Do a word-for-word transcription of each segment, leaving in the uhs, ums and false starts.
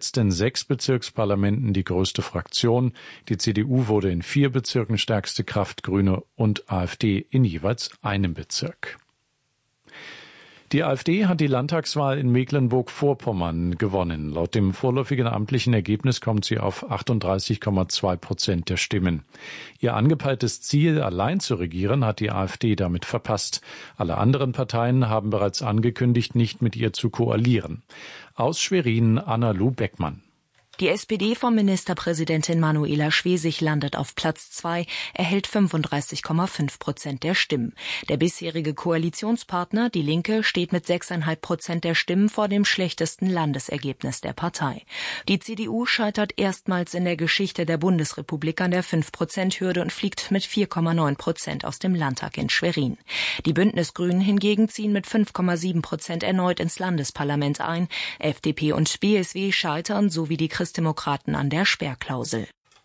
Jetzt in sechs Bezirksparlamenten die größte Fraktion. Die C D U wurde in vier Bezirken stärkste Kraft, Grüne und AfD in jeweils einem Bezirk. Die AfD hat die Landtagswahl in Mecklenburg-Vorpommern gewonnen. Laut dem vorläufigen amtlichen Ergebnis kommt sie auf achtunddreißig Komma zwei Prozent der Stimmen. Ihr angepeiltes Ziel, allein zu regieren, hat die AfD damit verpasst. Alle anderen Parteien haben bereits angekündigt, nicht mit ihr zu koalieren. Aus Schwerin, Anna-Lu Beckmann. Die S P D von Ministerpräsidentin Manuela Schwesig landet auf Platz zwei, erhält fünfunddreißig Komma fünf Prozent der Stimmen. Der bisherige Koalitionspartner, die Linke, steht mit sechs Komma fünf Prozent der Stimmen vor dem schlechtesten Landesergebnis der Partei. Die C D U scheitert erstmals in der Geschichte der Bundesrepublik an der fünf Prozent Hürde und fliegt mit vier Komma neun Prozent aus dem Landtag in Schwerin. Die Bündnisgrünen hingegen ziehen mit fünf Komma sieben Prozent erneut ins Landesparlament ein. F D P und B S W scheitern, sowie die Christdemokraten an der Sperrklausel.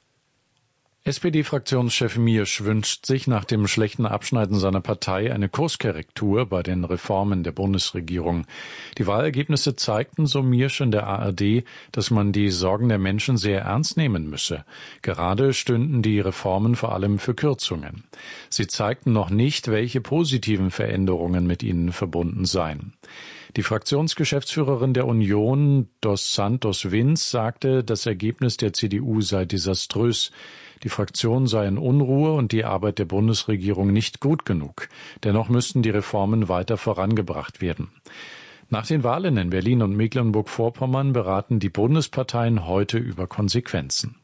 S P D-Fraktionschef Miersch wünscht sich nach dem schlechten Abschneiden seiner Partei eine Kurskorrektur bei den Reformen der Bundesregierung. Die Wahlergebnisse zeigten, so Miersch in der A R D, dass man die Sorgen der Menschen sehr ernst nehmen müsse. Gerade stünden die Reformen vor allem für Kürzungen. Sie zeigten noch nicht, welche positiven Veränderungen mit ihnen verbunden seien. Die Fraktionsgeschäftsführerin der Union, Dos Santos Vins, sagte, das Ergebnis der C D U sei desaströs. Die Fraktion sei in Unruhe und die Arbeit der Bundesregierung nicht gut genug. Dennoch müssten die Reformen weiter vorangebracht werden. Nach den Wahlen in Berlin und Mecklenburg-Vorpommern beraten die Bundesparteien heute über Konsequenzen.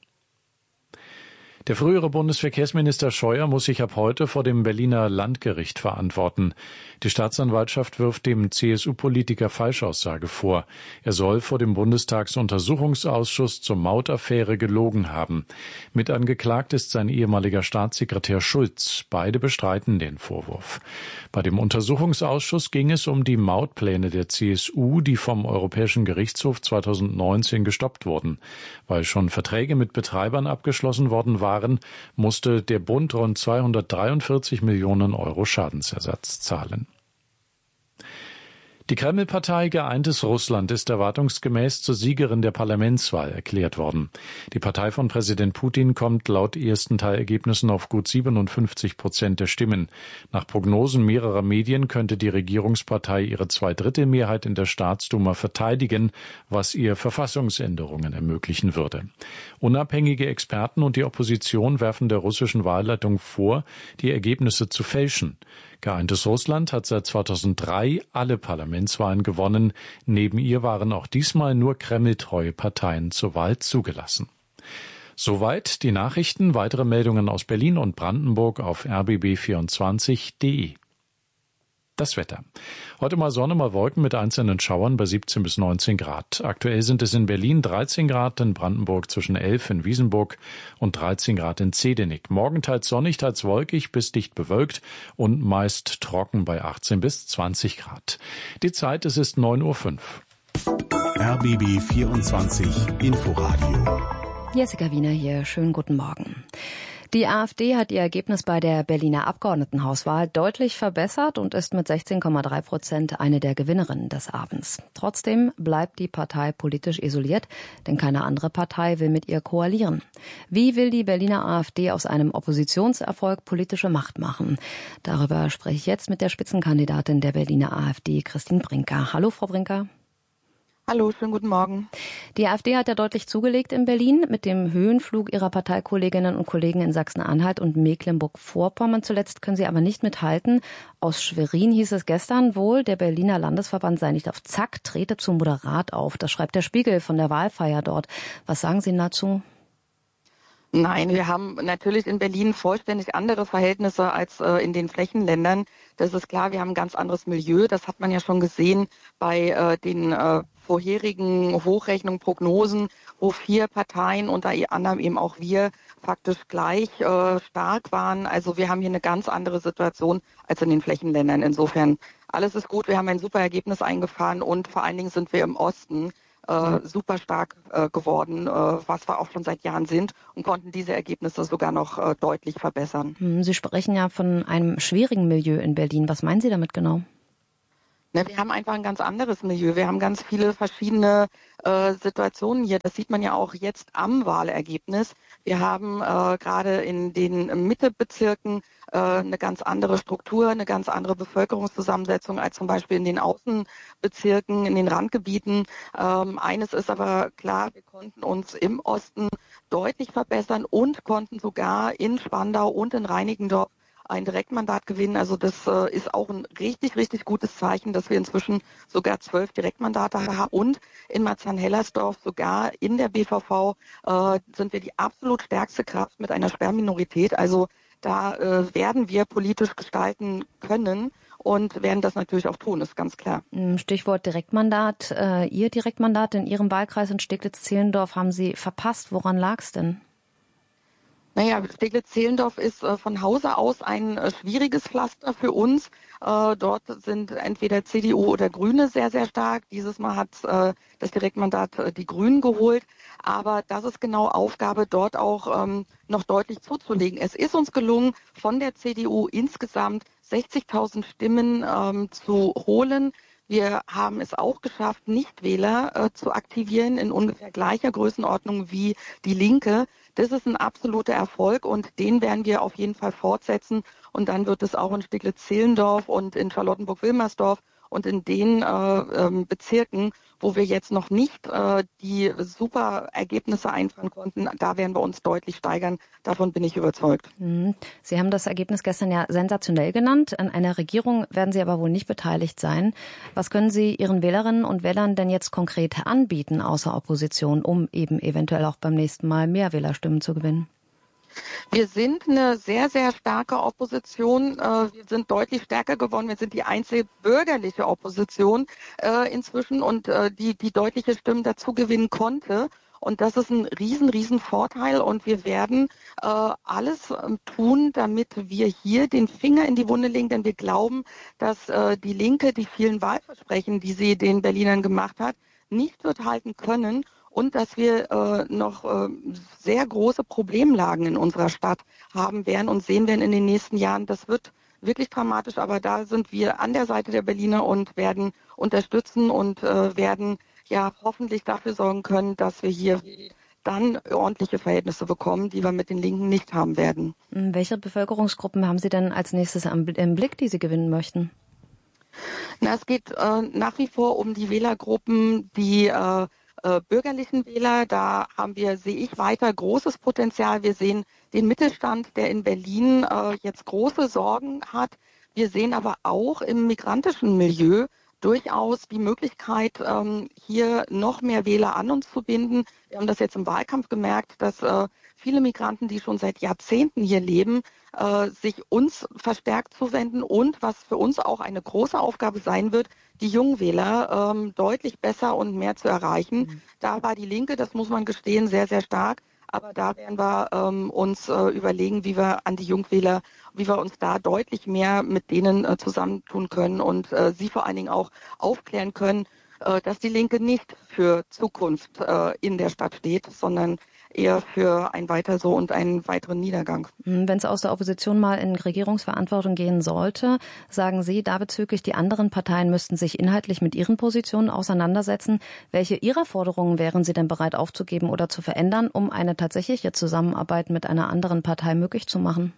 Der frühere Bundesverkehrsminister Scheuer muss sich ab heute vor dem Berliner Landgericht verantworten. Die Staatsanwaltschaft wirft dem C S U-Politiker Falschaussage vor. Er soll vor dem Bundestagsuntersuchungsausschuss zur Mautaffäre gelogen haben. Mit angeklagt ist sein ehemaliger Staatssekretär Schulz. Beide bestreiten den Vorwurf. Bei dem Untersuchungsausschuss ging es um die Mautpläne der C S U, die vom Europäischen Gerichtshof zweitausendneunzehn gestoppt wurden. Weil schon Verträge mit Betreibern abgeschlossen worden waren, musste der Bund rund zweihundertdreiundvierzig Millionen Euro Schadensersatz zahlen. Die Kreml-Partei Geeintes Russland ist erwartungsgemäß zur Siegerin der Parlamentswahl erklärt worden. Die Partei von Präsident Putin kommt laut ersten Teilergebnissen auf gut siebenundfünfzig Prozent der Stimmen. Nach Prognosen mehrerer Medien könnte die Regierungspartei ihre Zweidrittelmehrheit in der Staatsduma verteidigen, was ihr Verfassungsänderungen ermöglichen würde. Unabhängige Experten und die Opposition werfen der russischen Wahlleitung vor, die Ergebnisse zu fälschen. Geeintes Russland hat seit zweitausenddrei alle Parlamentswahlen gewonnen. Neben ihr waren auch diesmal nur kremltreue Parteien zur Wahl zugelassen. Soweit die Nachrichten. Weitere Meldungen aus Berlin und Brandenburg auf r b b vierundzwanzig punkt d e. Das Wetter. Heute mal Sonne, mal Wolken mit einzelnen Schauern bei siebzehn bis neunzehn Grad. Aktuell sind es in Berlin dreizehn Grad, in Brandenburg zwischen elf in Wiesenburg und dreizehn Grad in Zedenick. Morgen teils sonnig, teils wolkig bis dicht bewölkt und meist trocken bei achtzehn bis zwanzig Grad. Die Zeit, es ist neun Uhr fünf. R B B vierundzwanzig Inforadio. Jessica Wiener hier, schönen guten Morgen. Die AfD hat ihr Ergebnis bei der Berliner Abgeordnetenhauswahl deutlich verbessert und ist mit sechzehn Komma drei Prozent eine der Gewinnerinnen des Abends. Trotzdem bleibt die Partei politisch isoliert, denn keine andere Partei will mit ihr koalieren. Wie will die Berliner AfD aus einem Oppositionserfolg politische Macht machen? Darüber spreche ich jetzt mit der Spitzenkandidatin der Berliner AfD, Christine Brinker. Hallo, Frau Brinker. Hallo, schönen guten Morgen. Die AfD hat ja deutlich zugelegt in Berlin mit dem Höhenflug ihrer Parteikolleginnen und Kollegen in Sachsen-Anhalt und Mecklenburg-Vorpommern. Zuletzt können sie aber nicht mithalten. Aus Schwerin hieß es gestern wohl, der Berliner Landesverband sei nicht auf Zack, trete zu moderat auf. Das schreibt der Spiegel von der Wahlfeier dort. Was sagen Sie dazu? Nein, wir haben natürlich in Berlin vollständig andere Verhältnisse als äh, in den Flächenländern. Das ist klar, wir haben ein ganz anderes Milieu. Das hat man ja schon gesehen bei äh, den äh, vorherigen Hochrechnungen, Prognosen, wo vier Parteien, unter anderem eben auch wir, faktisch gleich äh, stark waren. Also wir haben hier eine ganz andere Situation als in den Flächenländern. Insofern, alles ist gut. Wir haben ein super Ergebnis eingefahren und vor allen Dingen sind wir im Osten Äh, super stark äh, geworden, äh, was wir auch schon seit Jahren sind und konnten diese Ergebnisse sogar noch äh, deutlich verbessern. Sie sprechen ja von einem schwierigen Milieu in Berlin. Was meinen Sie damit genau? Ne, wir haben einfach ein ganz anderes Milieu. Wir haben ganz viele verschiedene äh, Situationen hier. Das sieht man ja auch jetzt am Wahlergebnis. Wir haben äh, gerade in den Mittebezirken äh, eine ganz andere Struktur, eine ganz andere Bevölkerungszusammensetzung als zum Beispiel in den Außenbezirken, in den Randgebieten. Ähm, eines ist aber klar, wir konnten uns im Osten deutlich verbessern und konnten sogar in Spandau und in Reinickendorf ein Direktmandat gewinnen. Also das äh, ist auch ein richtig, richtig gutes Zeichen, dass wir inzwischen sogar zwölf Direktmandate haben. Und in Marzahn-Hellersdorf, sogar in der B V V, äh, sind wir die absolut stärkste Kraft mit einer Sperrminorität. Also da äh, werden wir politisch gestalten können und werden das natürlich auch tun, ist ganz klar. Stichwort Direktmandat. Äh, Ihr Direktmandat in Ihrem Wahlkreis in Steglitz-Zehlendorf haben Sie verpasst. Woran lag es denn? Naja, Steglitz-Zehlendorf ist äh, von Hause aus ein äh, schwieriges Pflaster für uns. Äh, dort sind entweder C D U oder Grüne sehr, sehr stark. Dieses Mal hat äh, das Direktmandat äh, die Grünen geholt. Aber das ist genau Aufgabe, dort auch ähm, noch deutlich zuzulegen. Es ist uns gelungen, von der C D U insgesamt sechzigtausend Stimmen ähm, zu holen. Wir haben es auch geschafft, Nichtwähler äh, zu aktivieren in ungefähr gleicher Größenordnung wie die Linke. Das ist ein absoluter Erfolg und den werden wir auf jeden Fall fortsetzen. Und dann wird es auch in Steglitz-Zehlendorf und in Charlottenburg-Wilmersdorf und in den äh, ähm, Bezirken, wo wir jetzt noch nicht äh, die super Ergebnisse einfahren konnten, da werden wir uns deutlich steigern. Davon bin ich überzeugt. Sie haben das Ergebnis gestern ja sensationell genannt. An einer Regierung werden Sie aber wohl nicht beteiligt sein. Was können Sie Ihren Wählerinnen und Wählern denn jetzt konkret anbieten außer Opposition, um eben eventuell auch beim nächsten Mal mehr Wählerstimmen zu gewinnen? Wir sind eine sehr, sehr starke Opposition. Wir sind deutlich stärker geworden. Wir sind die einzige bürgerliche Opposition inzwischen und die, die deutliche Stimmen dazu gewinnen konnte. Und das ist ein riesen, riesen Vorteil. Und wir werden äh, alles äh, tun, damit wir hier den Finger in die Wunde legen. Denn wir glauben, dass äh, die Linke die vielen Wahlversprechen, die sie den Berlinern gemacht hat, nicht wird halten können. Und dass wir äh, noch äh, sehr große Problemlagen in unserer Stadt haben werden und sehen werden in den nächsten Jahren. Das wird wirklich dramatisch, aber da sind wir an der Seite der Berliner und werden unterstützen und äh, werden ja hoffentlich dafür sorgen können, dass wir hier dann ordentliche Verhältnisse bekommen, die wir mit den Linken nicht haben werden. Welche Bevölkerungsgruppen haben Sie denn als nächstes im Blick, die Sie gewinnen möchten? Na, es geht äh, nach wie vor um die Wählergruppen, die äh, äh, bürgerlichen Wähler. Da haben wir, sehe ich, weiter großes Potenzial. Wir sehen den Mittelstand, der in Berlin äh, jetzt große Sorgen hat. Wir sehen aber auch im migrantischen Milieu durchaus die Möglichkeit, ähm, hier noch mehr Wähler an uns zu binden. Wir haben das jetzt im Wahlkampf gemerkt, dass äh, viele Migranten, die schon seit Jahrzehnten hier leben, äh, sich uns verstärkt zuwenden und was für uns auch eine große Aufgabe sein wird, die Jungwähler ähm, deutlich besser und mehr zu erreichen. Mhm. Da war die Linke, das muss man gestehen, sehr, sehr stark. Aber da werden wir ähm, uns äh, überlegen, wie wir an die Jungwähler, wie wir uns da deutlich mehr mit denen äh, zusammentun können und äh, sie vor allen Dingen auch aufklären können, äh, dass die Linke nicht für Zukunft äh, in der Stadt steht, sondern eher für ein Weiter so und einen weiteren Niedergang. Wenn es aus der Opposition mal in Regierungsverantwortung gehen sollte, sagen Sie, da bezüglich die anderen Parteien müssten sich inhaltlich mit ihren Positionen auseinandersetzen. Welche Ihrer Forderungen wären Sie denn bereit aufzugeben oder zu verändern, um eine tatsächliche Zusammenarbeit mit einer anderen Partei möglich zu machen?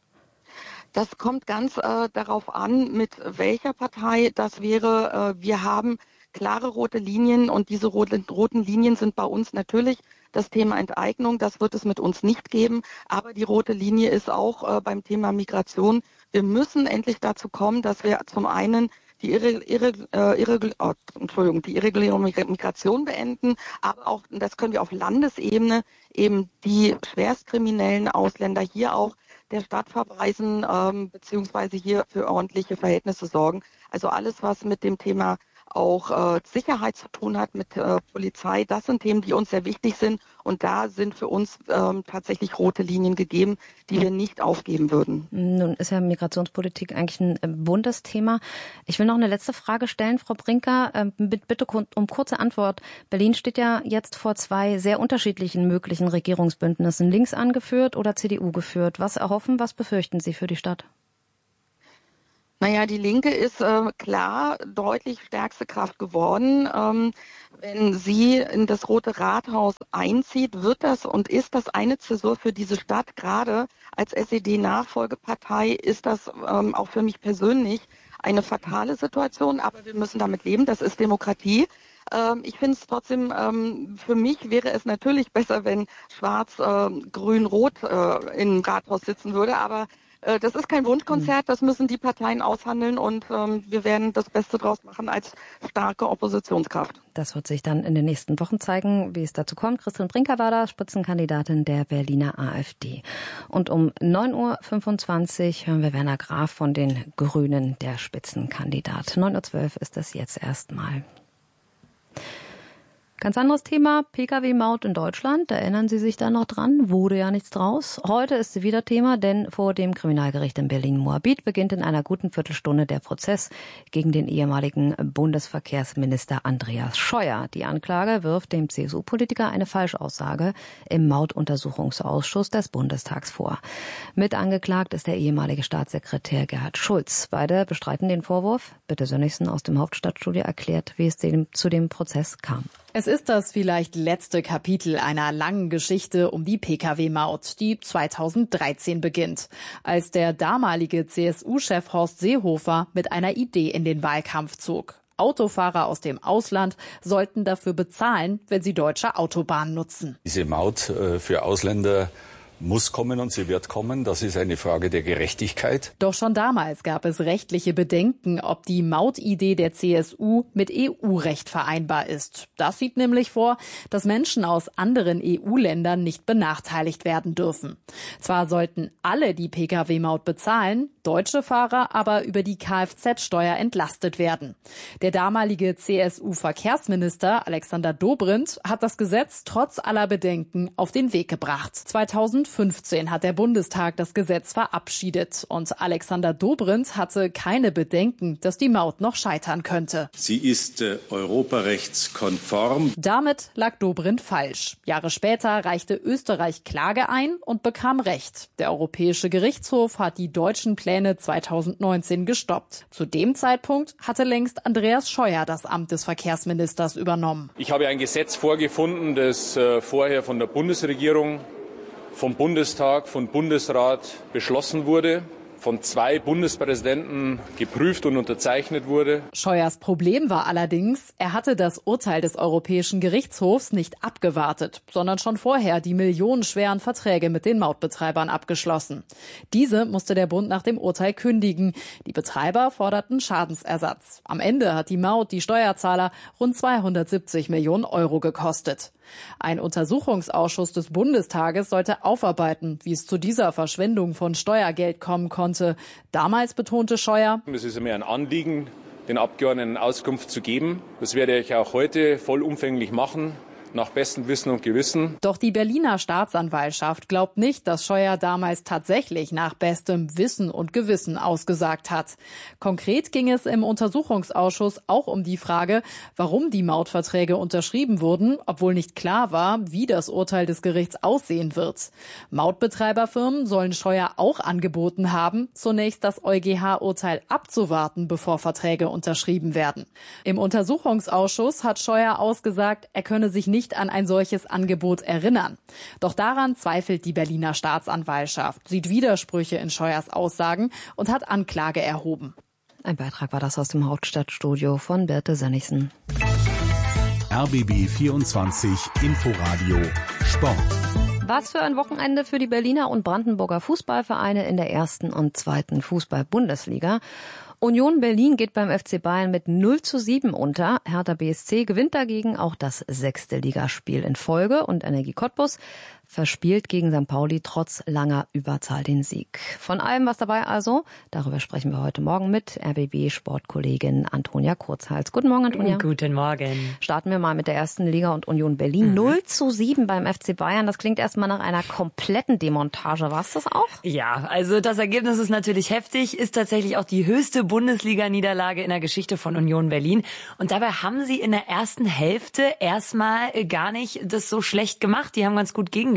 Das kommt ganz äh, darauf an, mit welcher Partei das wäre. Äh, wir haben klare rote Linien und diese rote, roten Linien sind bei uns natürlich das Thema Enteignung. Das wird es mit uns nicht geben. Aber die rote Linie ist auch äh, beim Thema Migration. Wir müssen endlich dazu kommen, dass wir zum einen die, irre, irre, äh, irre, oh, Entschuldigung, die irreguläre Migration beenden, aber auch, das können wir auf Landesebene, eben die schwerstkriminellen Ausländer hier auch der Stadt verweisen, ähm, beziehungsweise hier für ordentliche Verhältnisse sorgen. Also alles, was mit dem Thema auch äh, Sicherheit zu tun hat, mit äh, Polizei, das sind Themen, die uns sehr wichtig sind. Und da sind für uns ähm, tatsächlich rote Linien gegeben, die wir nicht aufgeben würden. Nun ist ja Migrationspolitik eigentlich ein äh, buntes Thema. Ich will noch eine letzte Frage stellen, Frau Brinker. Äh, bitte um kurze Antwort. Berlin steht ja jetzt vor zwei sehr unterschiedlichen möglichen Regierungsbündnissen. Links angeführt oder C D U geführt. Was erhoffen, was befürchten Sie für die Stadt? Naja, die Linke ist äh, klar deutlich stärkste Kraft geworden. Ähm, wenn sie in das Rote Rathaus einzieht, wird das und ist das eine Zäsur für diese Stadt. Gerade als S E D-Nachfolgepartei ist das ähm, auch für mich persönlich eine fatale Situation. Aber wir müssen damit leben. Das ist Demokratie. Ähm, ich finde es trotzdem, ähm, für mich wäre es natürlich besser, wenn Schwarz, äh, Grün, Rot äh, im Rathaus sitzen würde. Aber äh, das ist kein Wunschkonzert. Das müssen die Parteien aushandeln. Und ähm, wir werden das Beste draus machen als starke Oppositionskraft. Das wird sich dann in den nächsten Wochen zeigen, wie es dazu kommt. Christine Brinker war da, Spitzenkandidatin der Berliner AfD. Und um neun Uhr fünfundzwanzig hören wir Werner Graf von den Grünen, der Spitzenkandidat. neun Uhr zwölf ist das jetzt erstmal. Ganz anderes Thema, Pkw-Maut in Deutschland. Erinnern Sie sich da noch dran? Wurde ja nichts draus. Heute ist sie wieder Thema, denn vor dem Kriminalgericht in Berlin-Moabit beginnt in einer guten Viertelstunde der Prozess gegen den ehemaligen Bundesverkehrsminister Andreas Scheuer. Die Anklage wirft dem C S U-Politiker eine Falschaussage im Mautuntersuchungsausschuss des Bundestags vor. Mit angeklagt ist der ehemalige Staatssekretär Gerhard Schulz. Beide bestreiten den Vorwurf. Bitte Sönnigsen aus dem Hauptstadtstudio erklärt, wie es dem, zu dem Prozess kam. Es ist das vielleicht letzte Kapitel einer langen Geschichte um die Pkw-Maut, die zweitausenddreizehn beginnt, als der damalige C S U-Chef Horst Seehofer mit einer Idee in den Wahlkampf zog. Autofahrer aus dem Ausland sollten dafür bezahlen, wenn sie deutsche Autobahnen nutzen. Diese Maut äh, für Ausländer muss kommen und sie wird kommen. Das ist eine Frage der Gerechtigkeit. Doch schon damals gab es rechtliche Bedenken, ob die Mautidee der C S U mit E U-Recht vereinbar ist. Das sieht nämlich vor, dass Menschen aus anderen E U-Ländern nicht benachteiligt werden dürfen. Zwar sollten alle die Pkw-Maut bezahlen, deutsche Fahrer aber über die Kfz-Steuer entlastet werden. Der damalige C S U-Verkehrsminister Alexander Dobrindt hat das Gesetz trotz aller Bedenken auf den Weg gebracht. zweitausendfünfzehn hat der Bundestag das Gesetz verabschiedet und Alexander Dobrindt hatte keine Bedenken, dass die Maut noch scheitern könnte. Sie ist äh, europarechtskonform. Damit lag Dobrindt falsch. Jahre später reichte Österreich Klage ein und bekam Recht. Der Europäische Gerichtshof hat die deutschen Pläne zweitausendneunzehn gestoppt. Zu dem Zeitpunkt hatte längst Andreas Scheuer das Amt des Verkehrsministers übernommen. Ich habe ein Gesetz vorgefunden, das äh, vorher von der Bundesregierung, vom Bundestag, vom Bundesrat beschlossen wurde, von zwei Bundespräsidenten geprüft und unterzeichnet wurde. Scheuers Problem war allerdings, er hatte das Urteil des Europäischen Gerichtshofs nicht abgewartet, sondern schon vorher die millionenschweren Verträge mit den Mautbetreibern abgeschlossen. Diese musste der Bund nach dem Urteil kündigen. Die Betreiber forderten Schadensersatz. Am Ende hat die Maut die Steuerzahler rund zweihundertsiebzig Millionen Euro gekostet. Ein Untersuchungsausschuss des Bundestages sollte aufarbeiten, wie es zu dieser Verschwendung von Steuergeld kommen konnte. Damals betonte Scheuer: Es ist mir ein Anliegen, den Abgeordneten Auskunft zu geben. Das werde ich auch heute vollumfänglich machen, nach bestem Wissen und Gewissen. Doch die Berliner Staatsanwaltschaft glaubt nicht, dass Scheuer damals tatsächlich nach bestem Wissen und Gewissen ausgesagt hat. Konkret ging es im Untersuchungsausschuss auch um die Frage, warum die Mautverträge unterschrieben wurden, obwohl nicht klar war, wie das Urteil des Gerichts aussehen wird. Mautbetreiberfirmen sollen Scheuer auch angeboten haben, zunächst das EuGH-Urteil abzuwarten, bevor Verträge unterschrieben werden. Im Untersuchungsausschuss hat Scheuer ausgesagt, er könne sich nicht nicht an ein solches Angebot erinnern. Doch daran zweifelt die Berliner Staatsanwaltschaft, sieht Widersprüche in Scheuers Aussagen und hat Anklage erhoben. Ein Beitrag war das aus dem Hauptstadtstudio von Birte Sönnigsen. R B B vierundzwanzig Inforadio Sport. Was für ein Wochenende für die Berliner und Brandenburger Fußballvereine in der ersten und zweiten Fußball-Bundesliga. Union Berlin geht beim F C Bayern mit null zu sieben unter. Hertha B S C gewinnt dagegen auch das sechste Ligaspiel in Folge und Energie Cottbus verspielt gegen Sankt Pauli trotz langer Überzahl den Sieg. Von allem was dabei also, darüber sprechen wir heute Morgen mit R B B-Sportkollegin Antonia Kurzhals. Guten Morgen, Antonia. Guten Morgen. Starten wir mal mit der ersten Liga und Union Berlin. Mhm. null zu sieben beim F C Bayern, das klingt erstmal nach einer kompletten Demontage. War es das auch? Ja, also das Ergebnis ist natürlich heftig, ist tatsächlich auch die höchste Bundesliga-Niederlage in der Geschichte von Union Berlin. Und dabei haben sie in der ersten Hälfte erstmal gar nicht das so schlecht gemacht. Die haben ganz gut gegengehalten.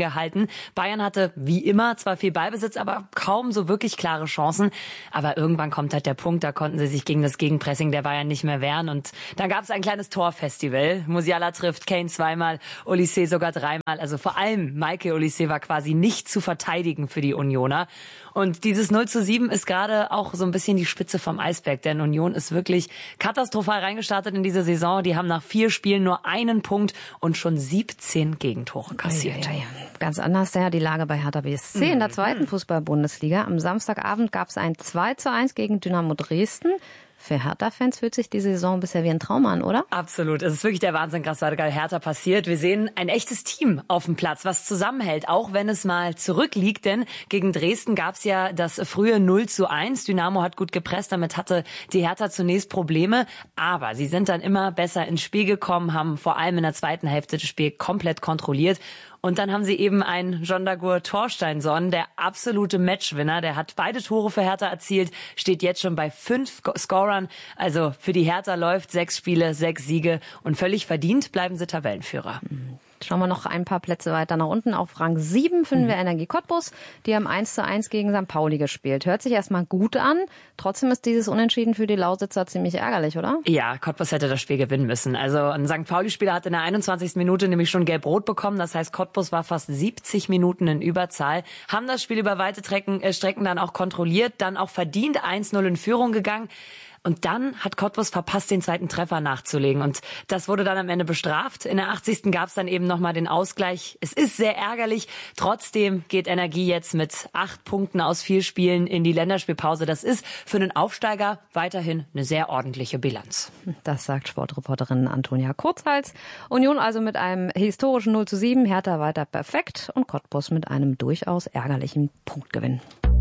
gehalten. Bayern hatte wie immer zwar viel Ballbesitz, aber kaum so wirklich klare Chancen. Aber irgendwann kommt halt der Punkt, da konnten sie sich gegen das Gegenpressing der Bayern nicht mehr wehren. Und dann gab es ein kleines Torfestival. Musiala trifft, Kane zweimal, Olise sogar dreimal. Also vor allem Michael Olise war quasi nicht zu verteidigen für die Unioner. Und dieses null zu sieben ist gerade auch so ein bisschen die Spitze vom Eisberg, denn Union ist wirklich katastrophal reingestartet in diese Saison. Die haben nach vier Spielen nur einen Punkt und schon siebzehn Gegentore kassiert. Ja, ja, ja. Ganz anders ja die Lage bei Hertha B S C mhm. in der zweiten Fußball-Bundesliga. Am Samstagabend gab es ein zwei zu eins gegen Dynamo Dresden. Für Hertha-Fans fühlt sich die Saison bisher wie ein Traum an, oder? Absolut. Es ist wirklich der Wahnsinn, was bei Hertha passiert. Wir sehen ein echtes Team auf dem Platz, was zusammenhält, auch wenn es mal zurückliegt. Denn gegen Dresden gab es ja das frühe null zu eins. Dynamo hat gut gepresst, damit hatte die Hertha zunächst Probleme. Aber sie sind dann immer besser ins Spiel gekommen, haben vor allem in der zweiten Hälfte das Spiel komplett kontrolliert. Und dann haben sie eben einen Jondagur Torsteinsson, der absolute Matchwinner. Der hat beide Tore für Hertha erzielt, steht jetzt schon bei fünf Scorern. Also für die Hertha läuft sechs Spiele, sechs Siege und völlig verdient bleiben sie Tabellenführer. Schauen wir noch ein paar Plätze weiter nach unten. Auf Rang sieben finden wir Energie Cottbus. Die haben eins zu eins gegen Sankt Pauli gespielt. Hört sich erstmal gut an. Trotzdem ist dieses Unentschieden für die Lausitzer ziemlich ärgerlich, oder? Ja, Cottbus hätte das Spiel gewinnen müssen. Also ein Sankt Pauli-Spieler hat in der einundzwanzigsten Minute nämlich schon gelb-rot bekommen. Das heißt, Cottbus war fast siebzig Minuten in Überzahl. Haben das Spiel über weite Strecken, äh, Strecken dann auch kontrolliert, dann auch verdient eins null in Führung gegangen. Und dann hat Cottbus verpasst, den zweiten Treffer nachzulegen. Und das wurde dann am Ende bestraft. In der achtzigsten gab es dann eben nochmal den Ausgleich. Es ist sehr ärgerlich. Trotzdem geht Energie jetzt mit acht Punkten aus vier Spielen in die Länderspielpause. Das ist für einen Aufsteiger weiterhin eine sehr ordentliche Bilanz. Das sagt Sportreporterin Antonia Kurzhals. Union also mit einem historischen null zu sieben, Hertha weiter perfekt und Cottbus mit einem durchaus ärgerlichen Punktgewinn.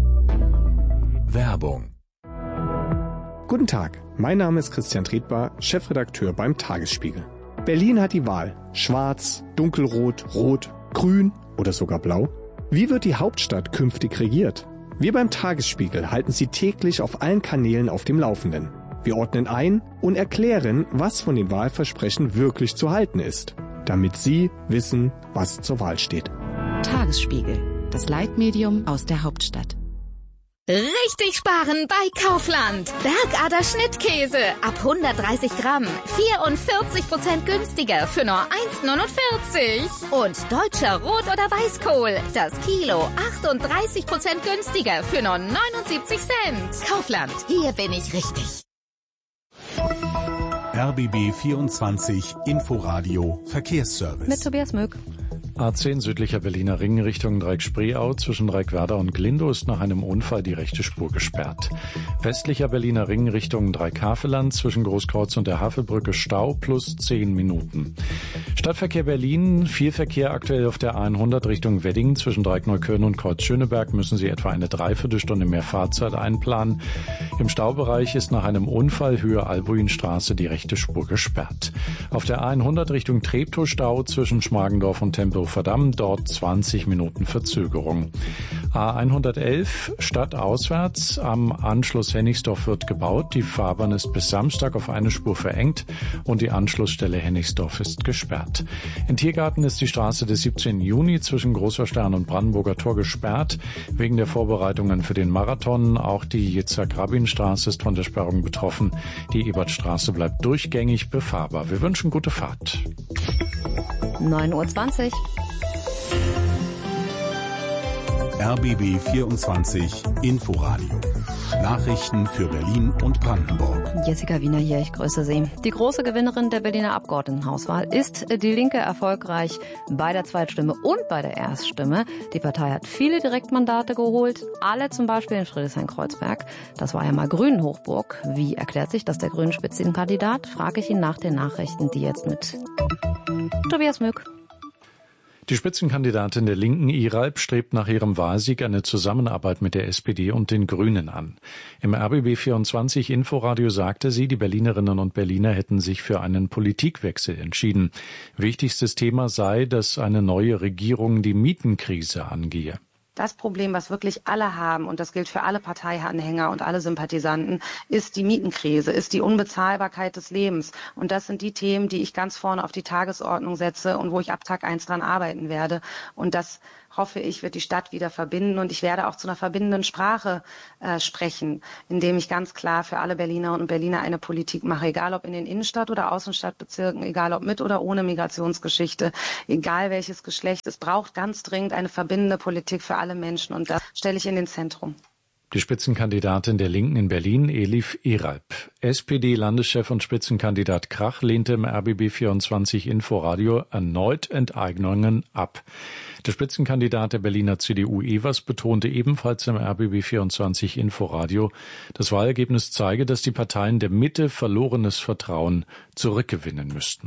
Werbung. Guten Tag, mein Name ist Christian Tretbar, Chefredakteur beim Tagesspiegel. Berlin hat die Wahl. Schwarz, dunkelrot, rot, grün oder sogar blau. Wie wird die Hauptstadt künftig regiert? Wir beim Tagesspiegel halten Sie täglich auf allen Kanälen auf dem Laufenden. Wir ordnen ein und erklären, was von den Wahlversprechen wirklich zu halten ist, damit Sie wissen, was zur Wahl steht. Tagesspiegel, das Leitmedium aus der Hauptstadt. Richtig sparen bei Kaufland. Bergader Schnittkäse ab hundertdreißig Gramm. vierundvierzig Prozent günstiger für nur eins neunundvierzig. Und deutscher Rot- oder Weißkohl. Das Kilo achtunddreißig Prozent günstiger für nur neunundsiebzig Cent. Kaufland, hier bin ich richtig. R B B vierundzwanzig Inforadio Verkehrsservice. Mit Tobias Möck. A zehn südlicher Berliner Ring Richtung Dreieck-Spreeau zwischen Dreieckwerder und Glindow ist nach einem Unfall die rechte Spur gesperrt. Westlicher Berliner Ring Richtung Dreieck-Haveland zwischen Großkreuz und der Havelbrücke Stau plus zehn Minuten. Stadtverkehr Berlin, viel Verkehr aktuell auf der A hundert Richtung Wedding zwischen Dreieck-Neukölln und Kreuz-Schöneberg müssen Sie etwa eine Dreiviertelstunde mehr Fahrzeit einplanen. Im Staubereich ist nach einem Unfall Höhe Albuinstraße die rechte Spur gesperrt. Auf der A hundert Richtung Treptow Stau zwischen Schmargendorf und Tempelhof-Verdammt, dort zwanzig Minuten Verzögerung. A hundertelf stadtauswärts am Anschluss Hennigsdorf wird gebaut. Die Fahrbahn ist bis Samstag auf eine Spur verengt und die Anschlussstelle Hennigsdorf ist gesperrt. In Tiergarten ist die Straße des siebzehnten Juni zwischen Großer Stern und Brandenburger Tor gesperrt. Wegen der Vorbereitungen für den Marathon. Auch die Yitzhak-Rabin-Straße ist von der Sperrung betroffen. Die Ebertstraße bleibt durchgängig befahrbar. Wir wünschen gute Fahrt. neun Uhr zwanzig. R B B vierundzwanzig Inforadio. Nachrichten für Berlin und Brandenburg. Jessica Wiener hier, ich grüße Sie. Die große Gewinnerin der Berliner Abgeordnetenhauswahl ist die Linke erfolgreich bei der Zweitstimme und bei der Erststimme. Die Partei hat viele Direktmandate geholt, alle zum Beispiel in Friedrichshain-Kreuzberg. Das war ja mal Grünen-Hochburg. Wie erklärt sich das der grünen Spitzenkandidat? Frage ich ihn nach den Nachrichten, die jetzt mit Tobias Möck. Die Spitzenkandidatin der Linken, Iralp, strebt nach ihrem Wahlsieg eine Zusammenarbeit mit der S P D und den Grünen an. Im R B B vierundzwanzig Inforadio sagte sie, die Berlinerinnen und Berliner hätten sich für einen Politikwechsel entschieden. Wichtigstes Thema sei, dass eine neue Regierung die Mietenkrise angehe. Das Problem, was wirklich alle haben, und das gilt für alle Parteianhänger und alle Sympathisanten, ist die Mietenkrise, ist die Unbezahlbarkeit des Lebens. Und das sind die Themen, die ich ganz vorne auf die Tagesordnung setze und wo ich ab Tag eins dran arbeiten werde. Und das, hoffe ich, wird die Stadt wieder verbinden. Und ich werde auch zu einer verbindenden Sprache äh, sprechen, indem ich ganz klar für alle Berlinerinnen und Berliner eine Politik mache, egal ob in den Innenstadt- oder Außenstadtbezirken, egal ob mit oder ohne Migrationsgeschichte, egal welches Geschlecht. Es braucht ganz dringend eine verbindende Politik für alle Menschen, und das stelle ich in den Zentrum. Die Spitzenkandidatin der Linken in Berlin, Elif Eralp. S P D-Landeschef und Spitzenkandidat Krach lehnte im R B B vierundzwanzig Inforadio erneut Enteignungen ab. Der Spitzenkandidat der Berliner C D U Evers betonte ebenfalls im R B B vierundzwanzig Inforadio, das Wahlergebnis zeige, dass die Parteien der Mitte verlorenes Vertrauen zurückgewinnen müssten.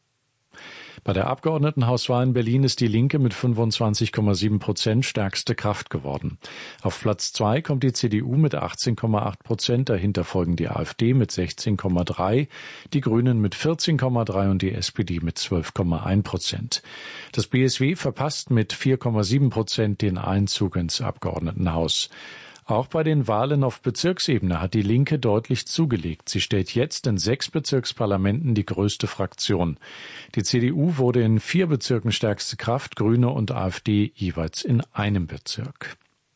Bei der Abgeordnetenhauswahl in Berlin ist die Linke mit fünfundzwanzig Komma sieben Prozent stärkste Kraft geworden. Auf Platz zwei kommt die C D U mit achtzehn Komma acht Prozent, dahinter folgen die AfD mit sechzehn Komma drei, die Grünen mit vierzehn Komma drei und die S P D mit zwölf Komma eins Prozent. Das B S W verpasst mit vier Komma sieben Prozent den Einzug ins Abgeordnetenhaus. Auch bei den Wahlen auf Bezirksebene hat die Linke deutlich zugelegt. Sie stellt jetzt in sechs Bezirksparlamenten die größte Fraktion. Die C D U wurde in vier Bezirken stärkste Kraft, Grüne und AfD jeweils in einem Bezirk.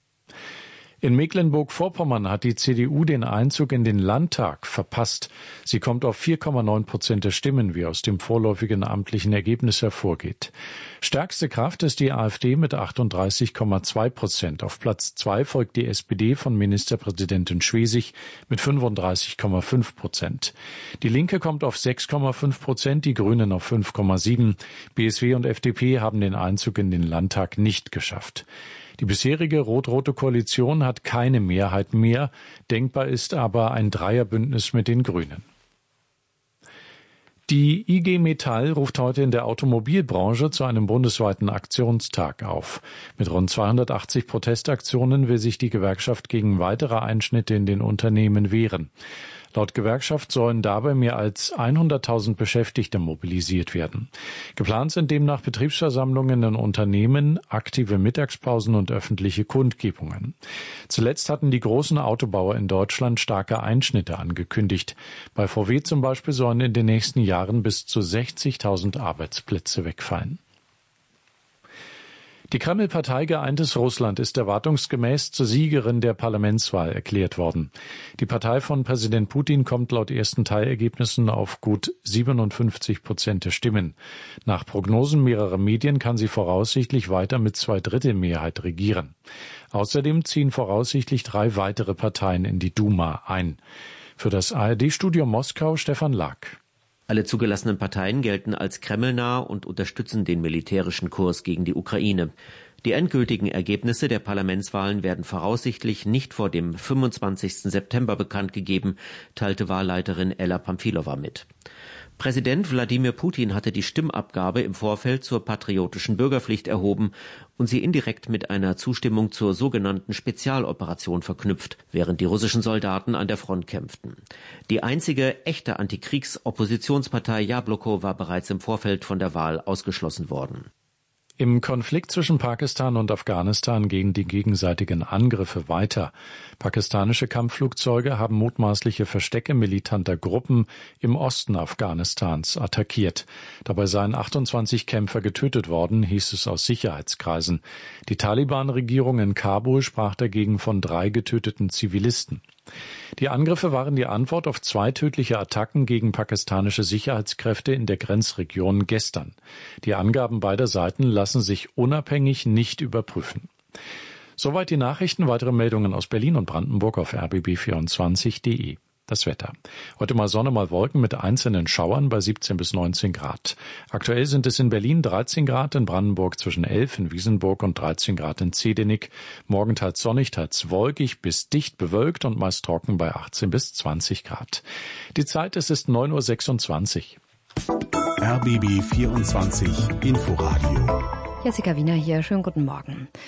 In Mecklenburg-Vorpommern hat die C D U den Einzug in den Landtag verpasst. Sie kommt auf vier Komma neun Prozent der Stimmen, wie aus dem vorläufigen amtlichen Ergebnis hervorgeht. Stärkste Kraft ist die AfD mit achtunddreißig Komma zwei Prozent. Auf Platz zwei folgt die S P D von Ministerpräsidentin Schwesig mit fünfunddreißig Komma fünf Prozent. Die Linke kommt auf sechs Komma fünf Prozent, die Grünen auf fünf Komma sieben. B S W und F D P haben den Einzug in den Landtag nicht geschafft. Die bisherige rot-rote Koalition hat keine Mehrheit mehr. Denkbar ist aber ein Dreierbündnis mit den Grünen. Die I G Metall ruft heute in der Automobilbranche zu einem bundesweiten Aktionstag auf. Mit rund zweihundertachtzig Protestaktionen will sich die Gewerkschaft gegen weitere Einschnitte in den Unternehmen wehren. Laut Gewerkschaft sollen dabei mehr als hunderttausend Beschäftigte mobilisiert werden. Geplant sind demnach Betriebsversammlungen in Unternehmen, aktive Mittagspausen und öffentliche Kundgebungen. Zuletzt hatten die großen Autobauer in Deutschland starke Einschnitte angekündigt. Bei V W zum Beispiel sollen in den nächsten Jahren bis zu sechzigtausend Arbeitsplätze wegfallen. Die Kreml-Partei Geeintes Russland ist erwartungsgemäß zur Siegerin der Parlamentswahl erklärt worden. Die Partei von Präsident Putin kommt laut ersten Teilergebnissen auf gut siebenundfünfzig Prozent der Stimmen. Nach Prognosen mehrerer Medien kann sie voraussichtlich weiter mit Zweidrittelmehrheit regieren. Außerdem ziehen voraussichtlich drei weitere Parteien in die Duma ein. Für das A R D-Studio Moskau Stefan Lack. Alle zugelassenen Parteien gelten als kremlnah und unterstützen den militärischen Kurs gegen die Ukraine. Die endgültigen Ergebnisse der Parlamentswahlen werden voraussichtlich nicht vor dem fünfundzwanzigsten September bekannt gegeben, teilte Wahlleiterin Ella Pamfilova mit. Präsident Wladimir Putin hatte die Stimmabgabe im Vorfeld zur patriotischen Bürgerpflicht erhoben und sie indirekt mit einer Zustimmung zur sogenannten Spezialoperation verknüpft, während die russischen Soldaten an der Front kämpften. Die einzige echte Antikriegs-Oppositionspartei Jabloko war bereits im Vorfeld von der Wahl ausgeschlossen worden. Im Konflikt zwischen Pakistan und Afghanistan gehen die gegenseitigen Angriffe weiter. Pakistanische Kampfflugzeuge haben mutmaßliche Verstecke militanter Gruppen im Osten Afghanistans attackiert. Dabei seien achtundzwanzig Kämpfer getötet worden, hieß es aus Sicherheitskreisen. Die Taliban-Regierung in Kabul sprach dagegen von drei getöteten Zivilisten. Die Angriffe waren die Antwort auf zwei tödliche Attacken gegen pakistanische Sicherheitskräfte in der Grenzregion gestern. Die Angaben beider Seiten lassen sich unabhängig nicht überprüfen. Soweit die Nachrichten. Weitere Meldungen aus Berlin und Brandenburg auf r b b vierundzwanzig punkt de. Das Wetter. Heute mal Sonne, mal Wolken mit einzelnen Schauern bei siebzehn bis neunzehn Grad. Aktuell sind es in Berlin dreizehn Grad, in Brandenburg zwischen elf, in Wiesenburg und dreizehn Grad in Zedenik. Morgen teils sonnig, teils wolkig bis dicht bewölkt und meist trocken bei achtzehn bis zwanzig Grad. Die Zeit, es ist neun Uhr sechsundzwanzig. R B B vierundzwanzig Inforadio. Jessica Wiener hier, schönen guten Morgen.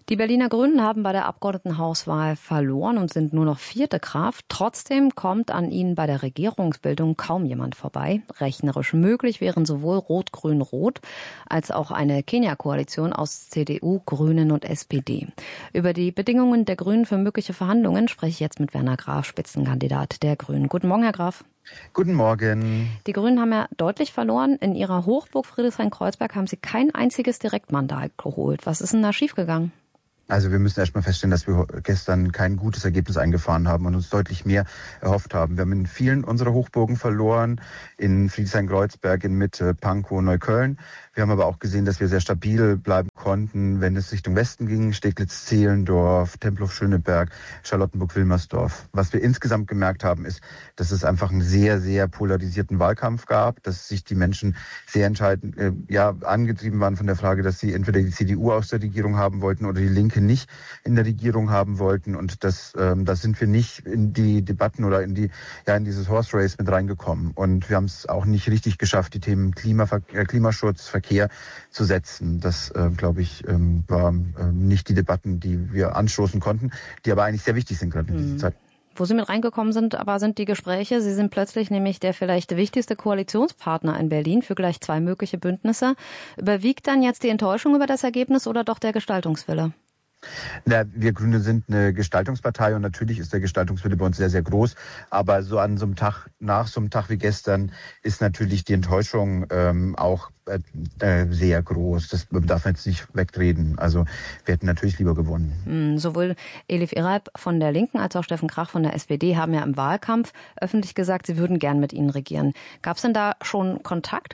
Die Berliner Grünen haben bei der Abgeordnetenhauswahl verloren und sind nur noch vierte Kraft. Trotzdem kommt an ihnen bei der Regierungsbildung kaum jemand vorbei. Rechnerisch möglich wären sowohl Rot-Grün-Rot als auch eine Kenia-Koalition aus C D U, Grünen und S P D. Über die Bedingungen der Grünen für mögliche Verhandlungen spreche ich jetzt mit Werner Graf, Spitzenkandidat der Grünen. Guten Morgen, Herr Graf. Guten Morgen. Die Grünen haben ja deutlich verloren. In ihrer Hochburg Friedrichshain-Kreuzberg haben sie kein einziges Direktmandat geholt. Was ist denn da schiefgegangen? Also wir müssen erstmal feststellen, dass wir gestern kein gutes Ergebnis eingefahren haben und uns deutlich mehr erhofft haben. Wir haben in vielen unserer Hochburgen verloren, in Friedrichshain-Kreuzberg, in Mitte, Pankow, Neukölln. Wir haben aber auch gesehen, dass wir sehr stabil bleiben konnten, wenn es Richtung Westen ging, Steglitz-Zehlendorf, Tempelhof-Schöneberg, Charlottenburg-Wilmersdorf. Was wir insgesamt gemerkt haben, ist, dass es einfach einen sehr, sehr polarisierten Wahlkampf gab, dass sich die Menschen sehr entscheidend, äh, ja, angetrieben waren von der Frage, dass sie entweder die C D U aus der Regierung haben wollten oder die Linke nicht in der Regierung haben wollten. Und das, ähm, da sind wir nicht in die Debatten oder in die, ja, in dieses Horse Race mit reingekommen. Und wir haben es auch nicht richtig geschafft, die Themen Klimaver- äh, Klimaschutz, Verkehr zu setzen. Das, äh, glaube ich, ähm, war äh, nicht die Debatten, die wir anstoßen konnten, die aber eigentlich sehr wichtig sind gerade in dieser mhm. Zeit. Wo Sie mit reingekommen sind, aber sind die Gespräche. Sie sind plötzlich nämlich der vielleicht wichtigste Koalitionspartner in Berlin für gleich zwei mögliche Bündnisse. Überwiegt dann jetzt die Enttäuschung über das Ergebnis oder doch der Gestaltungswille? Na, wir Grüne sind eine Gestaltungspartei und natürlich ist der Gestaltungswille bei uns sehr, sehr groß. Aber so an so einem Tag, nach so einem Tag wie gestern, ist natürlich die Enttäuschung ähm, auch äh, sehr groß. Das darf man jetzt nicht wegreden. Also wir hätten natürlich lieber gewonnen. Mhm, sowohl Elif Eralp von der Linken als auch Steffen Krach von der S P D haben ja im Wahlkampf öffentlich gesagt, sie würden gern mit Ihnen regieren. Gab es denn da schon Kontakt?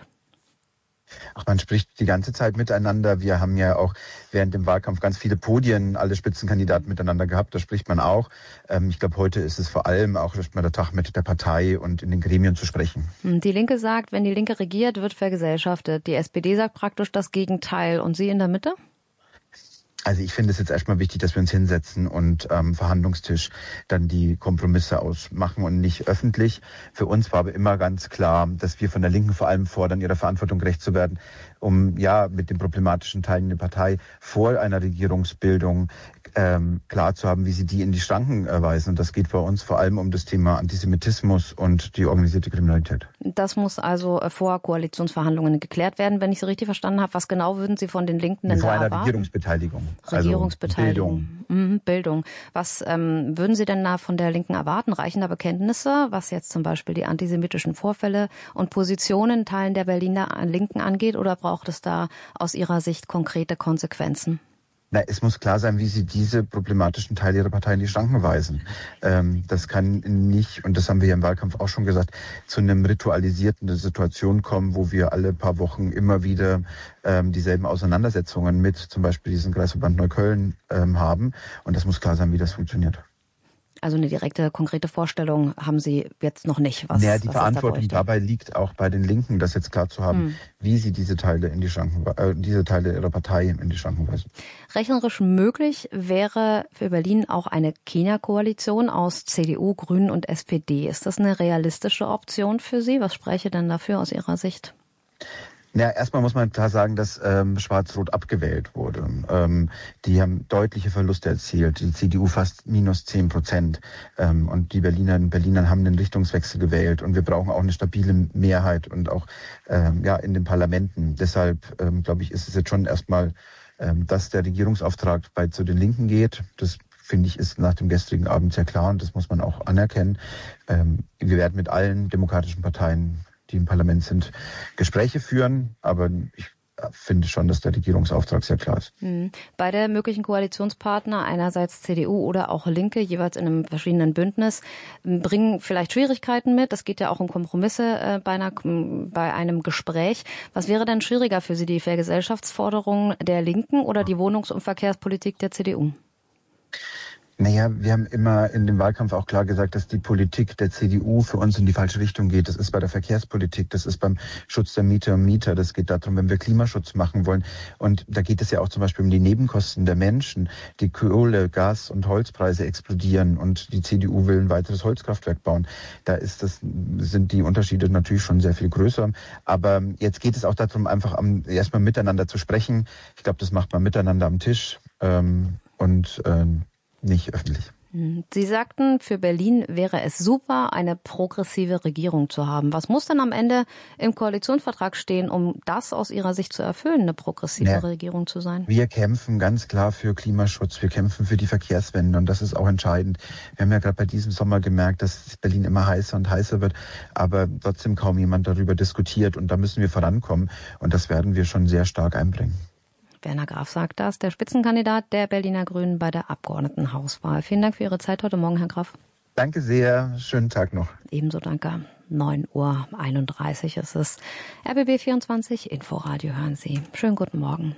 Ach, man spricht die ganze Zeit miteinander. Wir haben ja auch während dem Wahlkampf ganz viele Podien, alle Spitzenkandidaten miteinander gehabt. Da spricht man auch. Ähm, ich glaube, heute ist es vor allem auch erstmal der Tag mit der Partei und in den Gremien zu sprechen. Die Linke sagt, wenn die Linke regiert, wird vergesellschaftet. Die S P D sagt praktisch das Gegenteil. Und Sie in der Mitte? Also ich finde es jetzt erstmal wichtig, dass wir uns hinsetzen und am ähm, Verhandlungstisch dann die Kompromisse ausmachen und nicht öffentlich. Für uns war aber immer ganz klar, dass wir von der Linken vor allem fordern, ihrer Verantwortung gerecht zu werden, um ja mit den problematischen Teilen der Partei vor einer Regierungsbildung ähm, klar zu haben, wie sie die in die Schranken äh, weisen. Und das geht bei uns vor allem um das Thema Antisemitismus und die organisierte Kriminalität. Das muss also vor Koalitionsverhandlungen geklärt werden, wenn ich Sie richtig verstanden habe. Was genau würden Sie von den Linken denn vor da einer erwarten? Regierungsbeteiligung. Regierungsbeteiligung. Also Bildung. Mhm, Bildung. Was ähm, würden Sie denn da von der Linken erwarten? Reichen da Bekenntnisse, was jetzt zum Beispiel die antisemitischen Vorfälle und Positionen in Teilen der Berliner Linken angeht, oder braucht es da aus Ihrer Sicht konkrete Konsequenzen? Na, es muss klar sein, wie Sie diese problematischen Teile Ihrer Partei in die Schranken weisen. Ähm, das kann nicht, und das haben wir ja im Wahlkampf auch schon gesagt, zu einem ritualisierten Situation kommen, wo wir alle paar Wochen immer wieder ähm, dieselben Auseinandersetzungen mit zum Beispiel diesem Kreisverband Neukölln ähm, haben. Und das muss klar sein, wie das funktioniert. Also eine direkte, konkrete Vorstellung haben Sie jetzt noch nicht. Was, naja, die was Verantwortung da dabei liegt auch bei den Linken, das jetzt klar zu haben, hm. wie sie diese Teile in die Schranken, äh, diese Teile ihrer Partei in die Schranken weisen. Rechnerisch möglich wäre für Berlin auch eine Kenia-Koalition aus C D U, Grünen und S P D. Ist das eine realistische Option für Sie? Was spräche denn dafür aus Ihrer Sicht? Ja, erstmal muss man klar sagen, dass ähm, Schwarz-Rot abgewählt wurde. Ähm, die haben deutliche Verluste erzielt. Die C D U fast minus zehn Prozent. Ähm, und die Berlinerinnen und Berliner haben einen Richtungswechsel gewählt. Und wir brauchen auch eine stabile Mehrheit und auch ähm, ja in den Parlamenten. Deshalb, ähm, glaube ich, ist es jetzt schon erstmal, ähm, dass der Regierungsauftrag bei zu den Linken geht. Das finde ich, ist nach dem gestrigen Abend sehr klar und das muss man auch anerkennen. Ähm, wir werden mit allen demokratischen Parteien, die im Parlament sind, Gespräche führen, aber ich finde schon, dass der Regierungsauftrag sehr klar ist. Beide möglichen Koalitionspartner, einerseits C D U oder auch Linke, jeweils in einem verschiedenen Bündnis, bringen vielleicht Schwierigkeiten mit. Es geht ja auch um Kompromisse bei, einer, bei einem Gespräch. Was wäre denn schwieriger für Sie, die Vergesellschaftsforderung der Linken oder die Wohnungs- und Verkehrspolitik der C D U? Naja, wir haben immer in dem Wahlkampf auch klar gesagt, dass die Politik der C D U für uns in die falsche Richtung geht. Das ist bei der Verkehrspolitik, das ist beim Schutz der Mieter und Mieter, das geht darum, wenn wir Klimaschutz machen wollen. Und da geht es ja auch zum Beispiel um die Nebenkosten der Menschen. Die Kohle-, Gas- und Holzpreise explodieren und die C D U will ein weiteres Holzkraftwerk bauen. Da ist das, sind die Unterschiede natürlich schon sehr viel größer. Aber jetzt geht es auch darum, einfach am, erstmal miteinander zu sprechen. Ich glaube, das macht man miteinander am Tisch. Ähm, und äh, nicht öffentlich. Sie sagten, für Berlin wäre es super, eine progressive Regierung zu haben. Was muss denn am Ende im Koalitionsvertrag stehen, um das aus Ihrer Sicht zu erfüllen, eine progressive ja. Regierung zu sein? Wir kämpfen ganz klar für Klimaschutz, wir kämpfen für die Verkehrswende und das ist auch entscheidend. Wir haben ja gerade bei diesem Sommer gemerkt, dass Berlin immer heißer und heißer wird, aber trotzdem kaum jemand darüber diskutiert und da müssen wir vorankommen und das werden wir schon sehr stark einbringen. Werner Graf sagt das, der Spitzenkandidat der Berliner Grünen bei der Abgeordnetenhauswahl. Vielen Dank für Ihre Zeit heute Morgen, Herr Graf. Danke sehr. Schönen Tag noch. Ebenso danke. neun Uhr einunddreißig ist es. R B B vierundzwanzig Inforadio hören Sie. Schönen guten Morgen.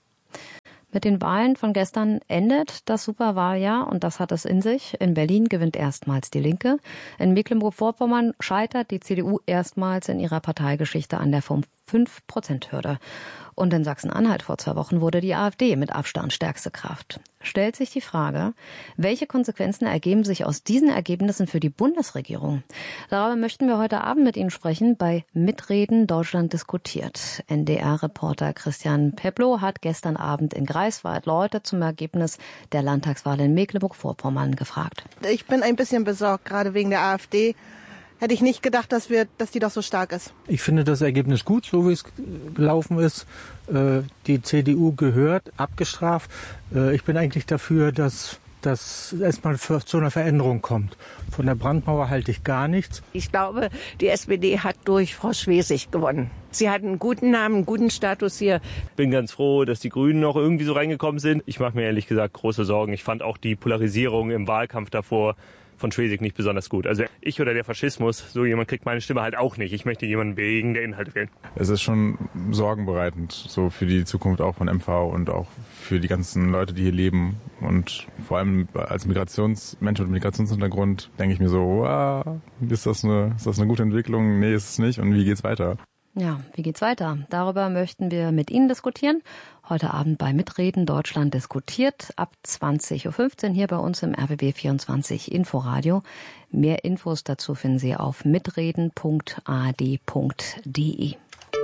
Mit den Wahlen von gestern endet das Superwahljahr und das hat es in sich. In Berlin gewinnt erstmals die Linke. In Mecklenburg-Vorpommern scheitert die C D U erstmals in ihrer Parteigeschichte an der fünf Prozent Hürde. Und in Sachsen-Anhalt vor zwei Wochen wurde die AfD mit Abstand stärkste Kraft. Stellt sich die Frage, welche Konsequenzen ergeben sich aus diesen Ergebnissen für die Bundesregierung? Darüber möchten wir heute Abend mit Ihnen sprechen bei Mitreden Deutschland diskutiert. N D R-Reporter Christian Peplow hat gestern Abend in Greifswald Leute zum Ergebnis der Landtagswahl in Mecklenburg-Vorpommern gefragt. Ich bin ein bisschen besorgt, gerade wegen der AfD. Hätte ich nicht gedacht, dass wir, dass die doch so stark ist. Ich finde das Ergebnis gut, so wie es gelaufen ist. Die C D U gehört, abgestraft. Ich bin eigentlich dafür, dass dass erstmal zu einer Veränderung kommt. Von der Brandmauer halte ich gar nichts. Ich glaube, die S P D hat durch Frau Schwesig gewonnen. Sie hat einen guten Namen, einen guten Status hier. Ich bin ganz froh, dass die Grünen noch irgendwie so reingekommen sind. Ich mache mir ehrlich gesagt große Sorgen. Ich fand auch die Polarisierung im Wahlkampf davor von Schwesig nicht besonders gut. Also ich oder der Faschismus, so jemand kriegt meine Stimme halt auch nicht. Ich möchte jemanden wegen der Inhalte wählen. Es ist schon sorgenbereitend, so für die Zukunft auch von M V und auch für die ganzen Leute, die hier leben. Und vor allem als Migrationsmensch mit Migrationshintergrund denke ich mir so, wow, ist das eine, ist das eine gute Entwicklung? Nee, ist es nicht. Und wie geht's weiter? Ja, wie geht's weiter? Darüber möchten wir mit Ihnen diskutieren. Heute Abend bei Mitreden Deutschland diskutiert ab zwanzig Uhr fünfzehn hier bei uns im R B B vierundzwanzig Inforadio. Mehr Infos dazu finden Sie auf mitreden punkt a d punkt d e.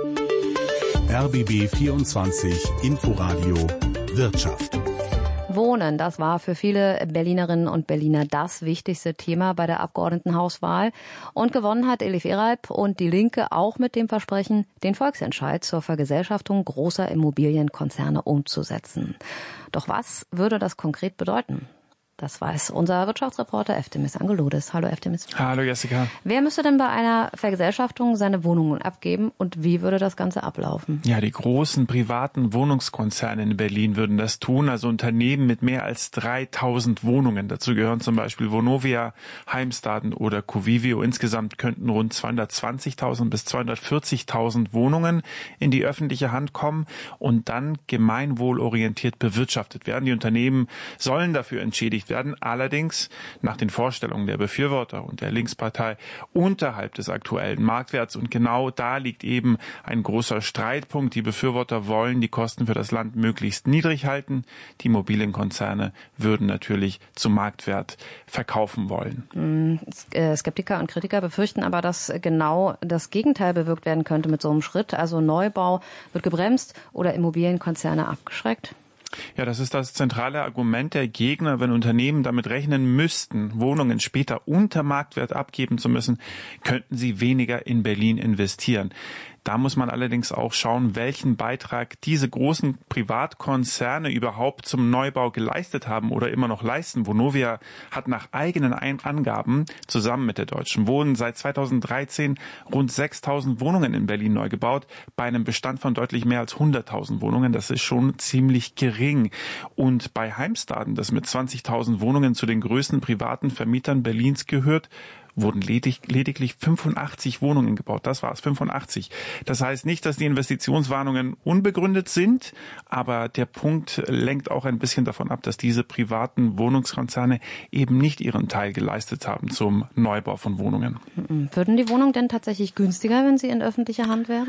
R B B vierundzwanzig Inforadio Wirtschaft. Wohnen, das war für viele Berlinerinnen und Berliner das wichtigste Thema bei der Abgeordnetenhauswahl. Und gewonnen hat Elif Eralp und die Linke auch mit dem Versprechen, den Volksentscheid zur Vergesellschaftung großer Immobilienkonzerne umzusetzen. Doch was würde das konkret bedeuten? Das weiß unser Wirtschaftsreporter Eftemis Angeloudis. Hallo Eftemis. Hallo Jessica. Wer müsste denn bei einer Vergesellschaftung seine Wohnungen abgeben und wie würde das Ganze ablaufen? Ja, die großen privaten Wohnungskonzerne in Berlin würden das tun, also Unternehmen mit mehr als dreitausend Wohnungen. Dazu gehören zum Beispiel Vonovia, Heimstaden oder Covivio. Insgesamt könnten rund zweihundertzwanzigtausend bis zweihundertvierzigtausend Wohnungen in die öffentliche Hand kommen und dann gemeinwohlorientiert bewirtschaftet werden. Die Unternehmen sollen dafür entschädigt werden, allerdings nach den Vorstellungen der Befürworter und der Linkspartei unterhalb des aktuellen Marktwerts. Und genau da liegt eben ein großer Streitpunkt. Die Befürworter wollen die Kosten für das Land möglichst niedrig halten. Die Immobilienkonzerne würden natürlich zum Marktwert verkaufen wollen. Skeptiker und Kritiker befürchten aber, dass genau das Gegenteil bewirkt werden könnte mit so einem Schritt. Also Neubau wird gebremst oder Immobilienkonzerne abgeschreckt. Ja, das ist das zentrale Argument der Gegner. Wenn Unternehmen damit rechnen müssten, Wohnungen später unter Marktwert abgeben zu müssen, könnten sie weniger in Berlin investieren. Da muss man allerdings auch schauen, welchen Beitrag diese großen Privatkonzerne überhaupt zum Neubau geleistet haben oder immer noch leisten. Vonovia hat nach eigenen Angaben zusammen mit der Deutschen Wohnen seit zweitausenddreizehn rund sechstausend Wohnungen in Berlin neu gebaut, bei einem Bestand von deutlich mehr als hunderttausend Wohnungen. Das ist schon ziemlich gering. Und bei Heimstaden, das mit zwanzigtausend Wohnungen zu den größten privaten Vermietern Berlins gehört, wurden ledig, lediglich fünfundachtzig Wohnungen gebaut. Das war's, fünfundachtzig. Das heißt nicht, dass die Investitionswarnungen unbegründet sind, aber der Punkt lenkt auch ein bisschen davon ab, dass diese privaten Wohnungskonzerne eben nicht ihren Teil geleistet haben zum Neubau von Wohnungen. Würden die Wohnungen denn tatsächlich günstiger, wenn sie in öffentlicher Hand wären?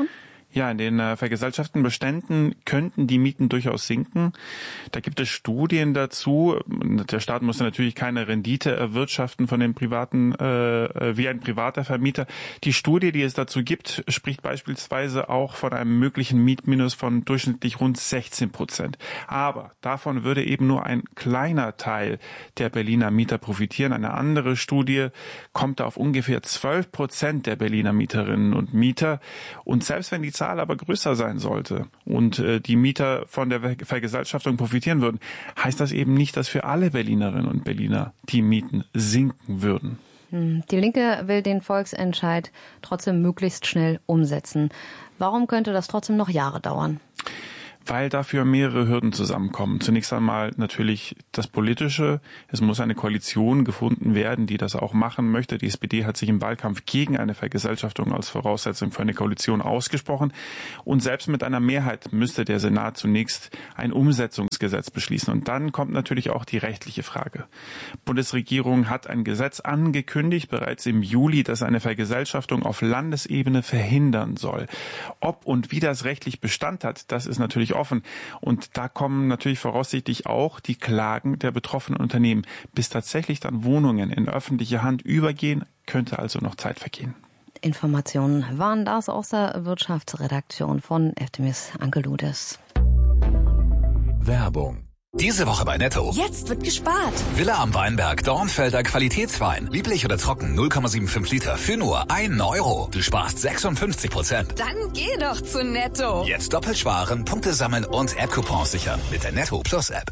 Ja, in den äh, vergesellschafteten Beständen könnten die Mieten durchaus sinken. Da gibt es Studien dazu. Der Staat muss natürlich keine Rendite erwirtschaften von den privaten, äh, wie ein privater Vermieter. Die Studie, die es dazu gibt, spricht beispielsweise auch von einem möglichen Mietminus von durchschnittlich rund sechzehn Prozent. Aber davon würde eben nur ein kleiner Teil der Berliner Mieter profitieren. Eine andere Studie kommt auf ungefähr zwölf Prozent der Berliner Mieterinnen und Mieter. Und selbst wenn die Zahl aber größer sein sollte und äh, die Mieter von der Vergesellschaftung profitieren würden, heißt das eben nicht, dass für alle Berlinerinnen und Berliner die Mieten sinken würden. Die Linke will den Volksentscheid trotzdem möglichst schnell umsetzen. Warum könnte das trotzdem noch Jahre dauern? Weil dafür mehrere Hürden zusammenkommen. Zunächst einmal natürlich das Politische. Es muss eine Koalition gefunden werden, die das auch machen möchte. Die S P D hat sich im Wahlkampf gegen eine Vergesellschaftung als Voraussetzung für eine Koalition ausgesprochen. Und selbst mit einer Mehrheit müsste der Senat zunächst ein Umsetzungsgesetz beschließen. Und dann kommt natürlich auch die rechtliche Frage. Die Bundesregierung hat ein Gesetz angekündigt, bereits im Juli, das eine Vergesellschaftung auf Landesebene verhindern soll. Ob und wie das rechtlich Bestand hat, das ist natürlich offen. Und da kommen natürlich voraussichtlich auch die Klagen der betroffenen Unternehmen. Bis tatsächlich dann Wohnungen in öffentliche Hand übergehen, könnte also noch Zeit vergehen. Informationen waren das aus der Wirtschaftsredaktion von Eftemis Angeludes. Werbung. Diese Woche bei Netto. Jetzt wird gespart. Villa am Weinberg, Dornfelder Qualitätswein. Lieblich oder trocken, null Komma fünfundsiebzig Liter für nur einen Euro. Du sparst sechsundfünfzig Prozent. Dann geh doch zu Netto. Jetzt doppelt sparen, Punkte sammeln und App-Coupons sichern mit der Netto Plus App.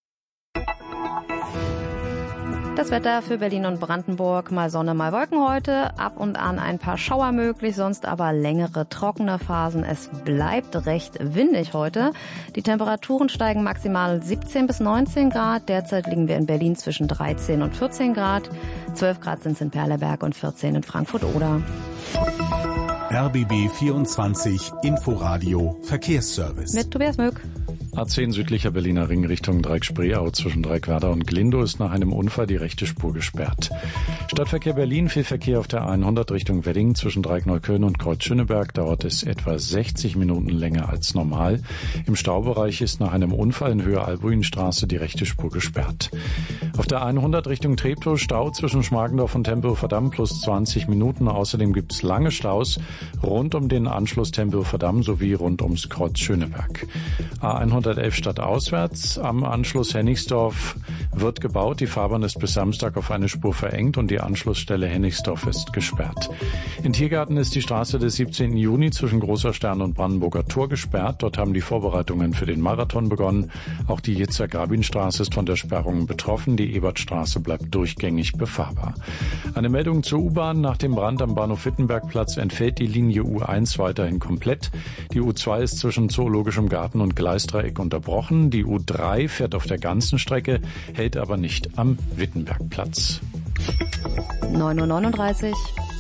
Das Wetter für Berlin und Brandenburg, mal Sonne, mal Wolken heute, ab und an ein paar Schauer möglich, sonst aber längere trockene Phasen. Es bleibt recht windig heute. Die Temperaturen steigen maximal siebzehn bis neunzehn Grad. Derzeit liegen wir in Berlin zwischen dreizehn und vierzehn Grad. zwölf Grad sind es in Perleberg und vierzehn in Frankfurt-Oder. R B B vierundzwanzig Inforadio Verkehrsservice. Mit Tobias Möck. A zehn südlicher Berliner Ring Richtung Dreieck-Spreeau zwischen Dreieckwerder und Glindow ist nach einem Unfall die rechte Spur gesperrt. Stadtverkehr Berlin, viel Verkehr auf der hundert Richtung Wedding zwischen Dreieck-Neukölln und Kreuz-Schöneberg dauert es etwa sechzig Minuten länger als normal. Im Staubereich ist nach einem Unfall in Höhe Albuinstraße die rechte Spur gesperrt. Auf der hundert Richtung Treptow Stau zwischen Schmargendorf und Tempelhofer Damm plus zwanzig Minuten. Außerdem gibt es lange Staus rund um den Anschluss Tempelhofer Damm sowie rund ums Kreuz Schöneberg. A hundertelf stadtauswärts am Anschluss Hennigsdorf wird gebaut. Die Fahrbahn ist bis Samstag auf eine Spur verengt und die Anschlussstelle Hennigsdorf ist gesperrt. In Tiergarten ist die Straße des siebzehnten Juni zwischen Großer Stern und Brandenburger Tor gesperrt. Dort haben die Vorbereitungen für den Marathon begonnen. Auch die Yitzhak-Rabin-Straße ist von der Sperrung betroffen. Die Ebertstraße bleibt durchgängig befahrbar. Eine Meldung zur U-Bahn. Nach dem Brand am Bahnhof Wittenbergplatz entfällt die Linie U eins weiterhin komplett. Die U zwei ist zwischen Zoologischem Garten und Gleisdreieck unterbrochen. Die U drei fährt auf der ganzen Strecke, hält aber nicht am Wittenbergplatz. neun Uhr neununddreißig.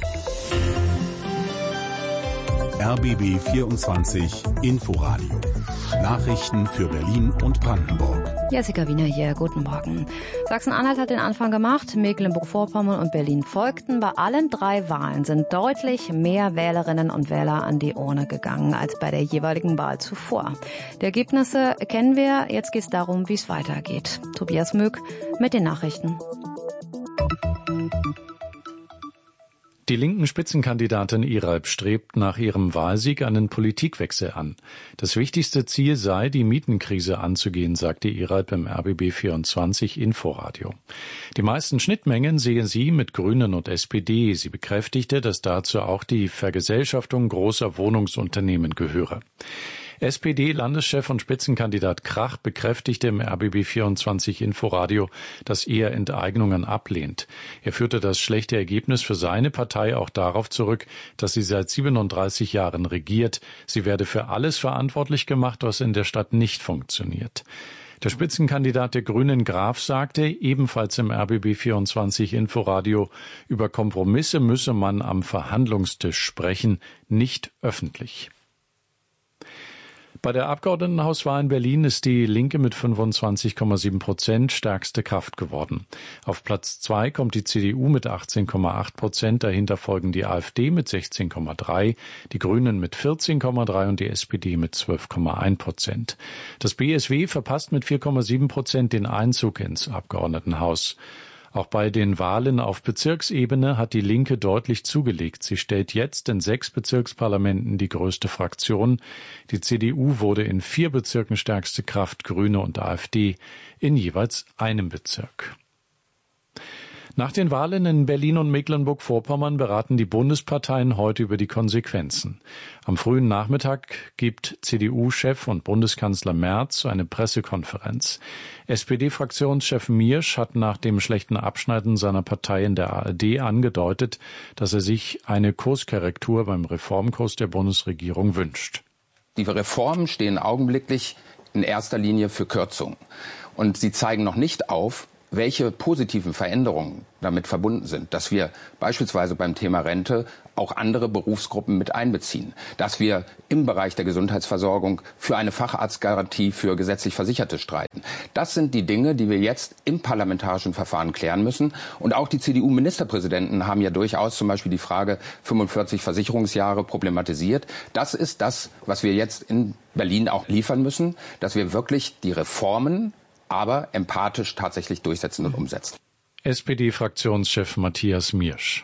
R B B vierundzwanzig Inforadio. Nachrichten für Berlin und Brandenburg. Jessica Wiener hier, guten Morgen. Sachsen-Anhalt hat den Anfang gemacht, Mecklenburg-Vorpommern und Berlin folgten. Bei allen drei Wahlen sind deutlich mehr Wählerinnen und Wähler an die Urne gegangen als bei der jeweiligen Wahl zuvor. Die Ergebnisse kennen wir, jetzt geht es darum, wie es weitergeht. Tobias Möck mit den Nachrichten. Die linken Spitzenkandidatin Iralp strebt nach ihrem Wahlsieg einen Politikwechsel an. Das wichtigste Ziel sei, die Mietenkrise anzugehen, sagte Iralp im R B B vierundzwanzig Inforadio. Die meisten Schnittmengen sehe sie mit Grünen und S P D. Sie bekräftigte, dass dazu auch die Vergesellschaftung großer Wohnungsunternehmen gehöre. S P D-Landeschef und Spitzenkandidat Krach bekräftigte im R B B vierundzwanzig Inforadio, dass er Enteignungen ablehnt. Er führte das schlechte Ergebnis für seine Partei auch darauf zurück, dass sie seit siebenunddreißig Jahren regiert. Sie werde für alles verantwortlich gemacht, was in der Stadt nicht funktioniert. Der Spitzenkandidat der Grünen Graf sagte, ebenfalls im R B B vierundzwanzig Inforadio, über Kompromisse müsse man am Verhandlungstisch sprechen, nicht öffentlich. Bei der Abgeordnetenhauswahl in Berlin ist die Linke mit fünfundzwanzig Komma sieben Prozent stärkste Kraft geworden. Auf Platz zwei kommt die C D U mit achtzehn Komma acht Prozent, dahinter folgen die AfD mit sechzehn Komma drei, die Grünen mit vierzehn Komma drei und die S P D mit zwölf Komma eins Prozent. Das B S W verpasst mit vier Komma sieben Prozent den Einzug ins Abgeordnetenhaus. Auch bei den Wahlen auf Bezirksebene hat die Linke deutlich zugelegt. Sie stellt jetzt in sechs Bezirksparlamenten die größte Fraktion. Die C D U wurde in vier Bezirken stärkste Kraft, Grüne und AfD in jeweils einem Bezirk. Nach den Wahlen in Berlin und Mecklenburg-Vorpommern beraten die Bundesparteien heute über die Konsequenzen. Am frühen Nachmittag gibt C D U-Chef und Bundeskanzler Merz eine Pressekonferenz. S P D-Fraktionschef Miersch hat nach dem schlechten Abschneiden seiner Partei in der A R D angedeutet, dass er sich eine Kurskorrektur beim Reformkurs der Bundesregierung wünscht. Die Reformen stehen augenblicklich in erster Linie für Kürzungen. Und sie zeigen noch nicht auf, welche positiven Veränderungen damit verbunden sind, dass wir beispielsweise beim Thema Rente auch andere Berufsgruppen mit einbeziehen, dass wir im Bereich der Gesundheitsversorgung für eine Facharztgarantie für gesetzlich Versicherte streiten. Das sind die Dinge, die wir jetzt im parlamentarischen Verfahren klären müssen. Und auch die C D U-Ministerpräsidenten haben ja durchaus zum Beispiel die Frage fünfundvierzig Versicherungsjahre problematisiert. Das ist das, was wir jetzt in Berlin auch liefern müssen, dass wir wirklich die Reformen aber empathisch tatsächlich durchsetzen und umsetzen. S P D-Fraktionschef Matthias Miersch.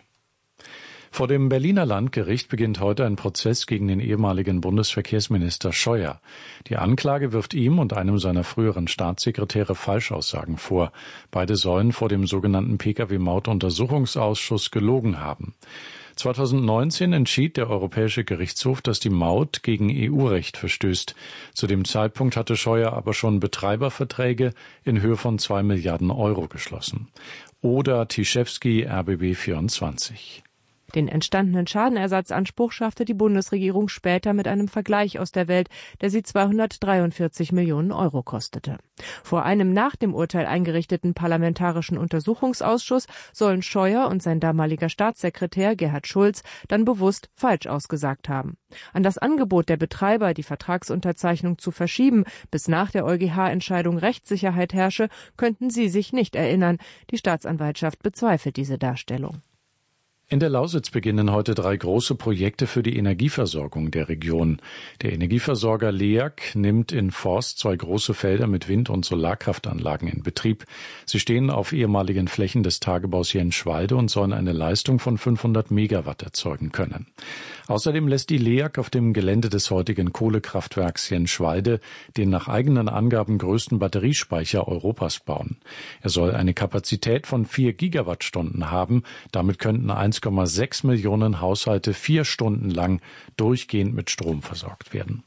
Vor dem Berliner Landgericht beginnt heute ein Prozess gegen den ehemaligen Bundesverkehrsminister Scheuer. Die Anklage wirft ihm und einem seiner früheren Staatssekretäre Falschaussagen vor. Beide sollen vor dem sogenannten P K W-Maut-Untersuchungsausschuss gelogen haben. zweitausendneunzehn entschied der Europäische Gerichtshof, dass die Maut gegen E U-Recht verstößt. Zu dem Zeitpunkt hatte Scheuer aber schon Betreiberverträge in Höhe von zwei Milliarden Euro geschlossen. Oder Tischewski, R B B vierundzwanzig. Den entstandenen Schadenersatzanspruch schaffte die Bundesregierung später mit einem Vergleich aus der Welt, der sie zweihundertdreiundvierzig Millionen Euro kostete. Vor einem nach dem Urteil eingerichteten parlamentarischen Untersuchungsausschuss sollen Scheuer und sein damaliger Staatssekretär Gerhard Schulz dann bewusst falsch ausgesagt haben. An das Angebot der Betreiber, die Vertragsunterzeichnung zu verschieben, bis nach der EuGH-Entscheidung Rechtssicherheit herrsche, könnten sie sich nicht erinnern. Die Staatsanwaltschaft bezweifelt diese Darstellung. In der Lausitz beginnen heute drei große Projekte für die Energieversorgung der Region. Der Energieversorger L E A G nimmt in Forst zwei große Felder mit Wind- und Solarkraftanlagen in Betrieb. Sie stehen auf ehemaligen Flächen des Tagebaus Jenschwalde und sollen eine Leistung von fünfhundert Megawatt erzeugen können. Außerdem lässt die L E A G auf dem Gelände des heutigen Kohlekraftwerks Jenschwalde den nach eigenen Angaben größten Batteriespeicher Europas bauen. Er soll eine Kapazität von vier Gigawattstunden haben. Damit könnten eins Komma sechs Millionen Haushalte vier Stunden lang durchgehend mit Strom versorgt werden.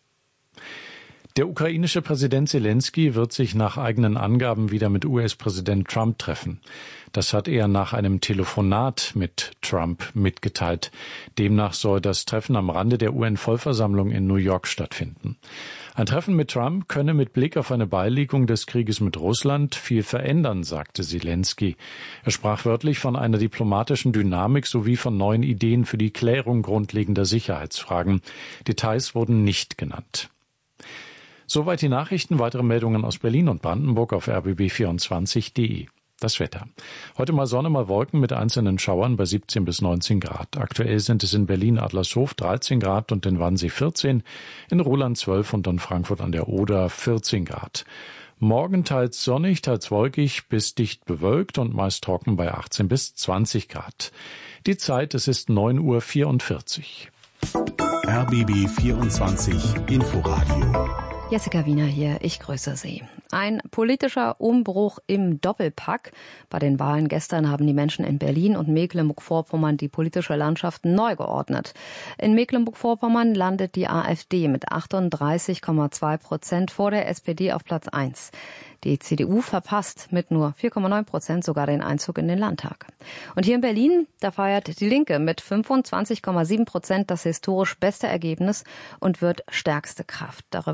Der ukrainische Präsident Zelensky wird sich nach eigenen Angaben wieder mit U S-Präsident Trump treffen. Das hat er nach einem Telefonat mit Trump mitgeteilt. Demnach soll das Treffen am Rande der U N-Vollversammlung in New York stattfinden. Ein Treffen mit Trump könne mit Blick auf eine Beilegung des Krieges mit Russland viel verändern, sagte Zelensky. Er sprach wörtlich von einer diplomatischen Dynamik sowie von neuen Ideen für die Klärung grundlegender Sicherheitsfragen. Details wurden nicht genannt. Soweit die Nachrichten. Weitere Meldungen aus Berlin und Brandenburg auf r b b vierundzwanzig punkt de. Das Wetter. Heute mal Sonne, mal Wolken mit einzelnen Schauern bei siebzehn bis neunzehn Grad. Aktuell sind es in Berlin Adlershof dreizehn Grad und in Wannsee vierzehn, in Roland zwölf und in Frankfurt an der Oder vierzehn Grad. Morgen teils sonnig, teils wolkig bis dicht bewölkt und meist trocken bei achtzehn bis zwanzig Grad. Die Zeit, es ist neun Uhr vierundvierzig. R B B vierundzwanzig Inforadio. Jessica Wiener hier, ich grüße Sie. Ein politischer Umbruch im Doppelpack. Bei den Wahlen gestern haben die Menschen in Berlin und Mecklenburg-Vorpommern die politische Landschaft neu geordnet. In Mecklenburg-Vorpommern landet die AfD mit achtunddreißig Komma zwei Prozent vor der S P D auf Platz eins. Die C D U verpasst mit nur vier Komma neun Prozent sogar den Einzug in den Landtag. Und hier in Berlin, da feiert die Linke mit fünfundzwanzig Komma sieben Prozent das historisch beste Ergebnis und wird stärkste Kraft. Darüber hat meine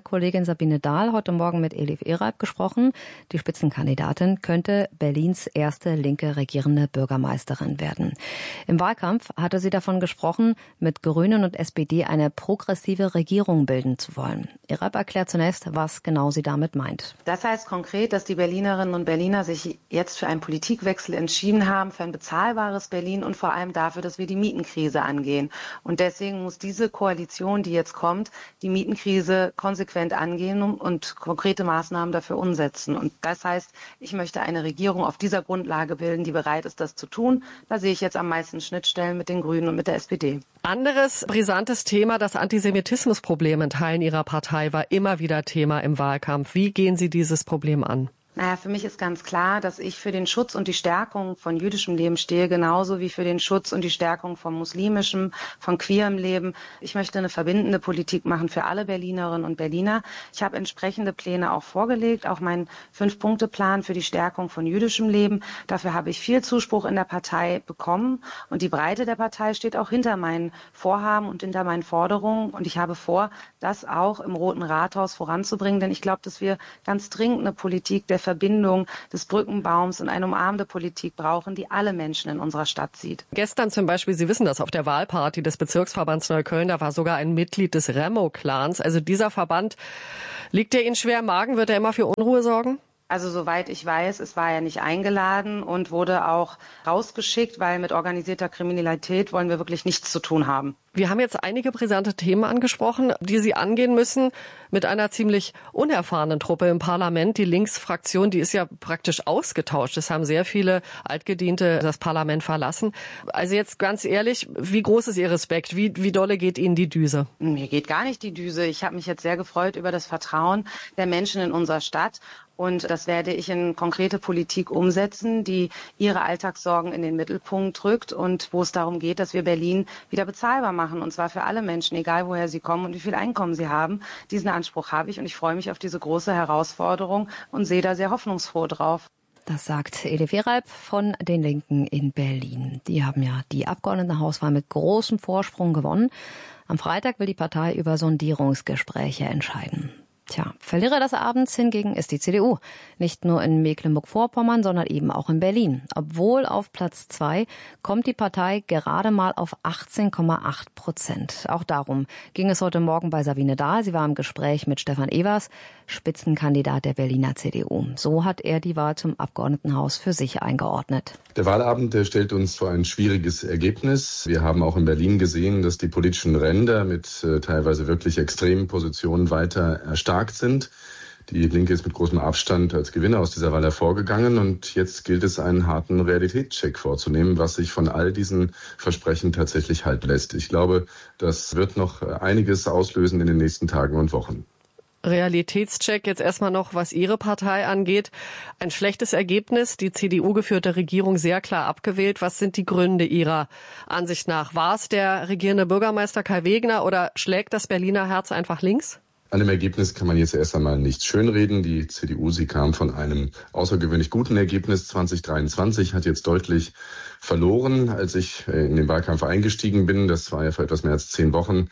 Kollegin Sabine Dahl heute Morgen mit Elif Ereib gesprochen. Die Spitzenkandidatin könnte Berlins erste linke regierende Bürgermeisterin werden. Im Wahlkampf hatte sie davon gesprochen, mit Grünen und S P D eine progressive Regierung bilden zu wollen. Ereib erklärt zunächst, was genau sie damit meint. Das heißt konkret, dass die Berlinerinnen und Berliner sich jetzt für einen Politikwechsel entschieden haben, für ein bezahlbares Berlin und vor allem dafür, dass wir die Mietenkrise angehen. Und deswegen muss diese Koalition, die jetzt kommt, die Mietenkrise konsequent angehen und konkrete Maßnahmen dafür umsetzen. Und das heißt, ich möchte eine Regierung auf dieser Grundlage bilden, die bereit ist, das zu tun. Da sehe ich jetzt am meisten Schnittstellen mit den Grünen und mit der S P D. Anderes brisantes Thema, das Antisemitismusproblem in Teilen Ihrer Partei war immer wieder Thema im Wahlkampf. Wie gehen Sie dieses Problem an? Naja, für mich ist ganz klar, dass ich für den Schutz und die Stärkung von jüdischem Leben stehe, genauso wie für den Schutz und die Stärkung von muslimischem, von queerem Leben. Ich möchte eine verbindende Politik machen für alle Berlinerinnen und Berliner. Ich habe entsprechende Pläne auch vorgelegt, auch meinen Fünf-Punkte-Plan für die Stärkung von jüdischem Leben. Dafür habe ich viel Zuspruch in der Partei bekommen und die Breite der Partei steht auch hinter meinen Vorhaben und hinter meinen Forderungen. Und ich habe vor, das auch im Roten Rathaus voranzubringen, denn ich glaube, dass wir ganz dringend eine Politik der Verbindung, des Brückenbaums und eine umarmende Politik brauchen, die alle Menschen in unserer Stadt sieht. Gestern zum Beispiel, Sie wissen das, auf der Wahlparty des Bezirksverbands Neukölln, da war sogar ein Mitglied des Remo-Clans. Also dieser Verband, liegt der Ihnen schwer im Magen? Wird er immer für Unruhe sorgen? Also soweit ich weiß, es war ja nicht eingeladen und wurde auch rausgeschickt, weil mit organisierter Kriminalität wollen wir wirklich nichts zu tun haben. Wir haben jetzt einige brisante Themen angesprochen, die Sie angehen müssen mit einer ziemlich unerfahrenen Truppe im Parlament. Die Linksfraktion, die ist ja praktisch ausgetauscht. Es haben sehr viele Altgediente das Parlament verlassen. Also jetzt ganz ehrlich, wie groß ist Ihr Respekt? Wie, wie dolle geht Ihnen die Düse? Mir geht gar nicht die Düse. Ich habe mich jetzt sehr gefreut über das Vertrauen der Menschen in unserer Stadt. Und das werde ich in konkrete Politik umsetzen, die ihre Alltagssorgen in den Mittelpunkt rückt und wo es darum geht, dass wir Berlin wieder bezahlbar machen. Und zwar für alle Menschen, egal woher sie kommen und wie viel Einkommen sie haben. Diesen Anspruch habe ich und ich freue mich auf diese große Herausforderung und sehe da sehr hoffnungsfroh drauf. Das sagt Elif Ereib von den Linken in Berlin. Die haben ja die Abgeordnetenhauswahl mit großem Vorsprung gewonnen. Am Freitag will die Partei über Sondierungsgespräche entscheiden. Tja, Verlierer des Abends hingegen ist die C D U. Nicht nur in Mecklenburg-Vorpommern, sondern eben auch in Berlin. Obwohl auf Platz zwei kommt die Partei gerade mal auf achtzehn Komma acht Prozent. Auch darum ging es heute Morgen bei Sabine Dahl. Sie war im Gespräch mit Stefan Evers, Spitzenkandidat der Berliner C D U. So hat er die Wahl zum Abgeordnetenhaus für sich eingeordnet. Der Wahlabend, der stellt uns vor ein schwieriges Ergebnis. Wir haben auch in Berlin gesehen, dass die politischen Ränder mit äh, teilweise wirklich extremen Positionen weiter erstarkt sind. Die Linke ist mit großem Abstand als Gewinner aus dieser Wahl hervorgegangen und jetzt gilt es, einen harten Realitätscheck vorzunehmen, was sich von all diesen Versprechen tatsächlich halten lässt. Ich glaube, das wird noch einiges auslösen in den nächsten Tagen und Wochen. Realitätscheck jetzt erstmal noch, was Ihre Partei angeht. Ein schlechtes Ergebnis, die C D U-geführte Regierung sehr klar abgewählt. Was sind die Gründe Ihrer Ansicht nach? War es der regierende Bürgermeister Kai Wegner oder schlägt das Berliner Herz einfach links? An dem Ergebnis kann man jetzt erst einmal nichts schönreden. Die C D U, sie kam von einem außergewöhnlich guten Ergebnis zwanzig dreiundzwanzig, hat jetzt deutlich verloren, als ich in den Wahlkampf eingestiegen bin. Das war ja vor etwas mehr als zehn Wochen.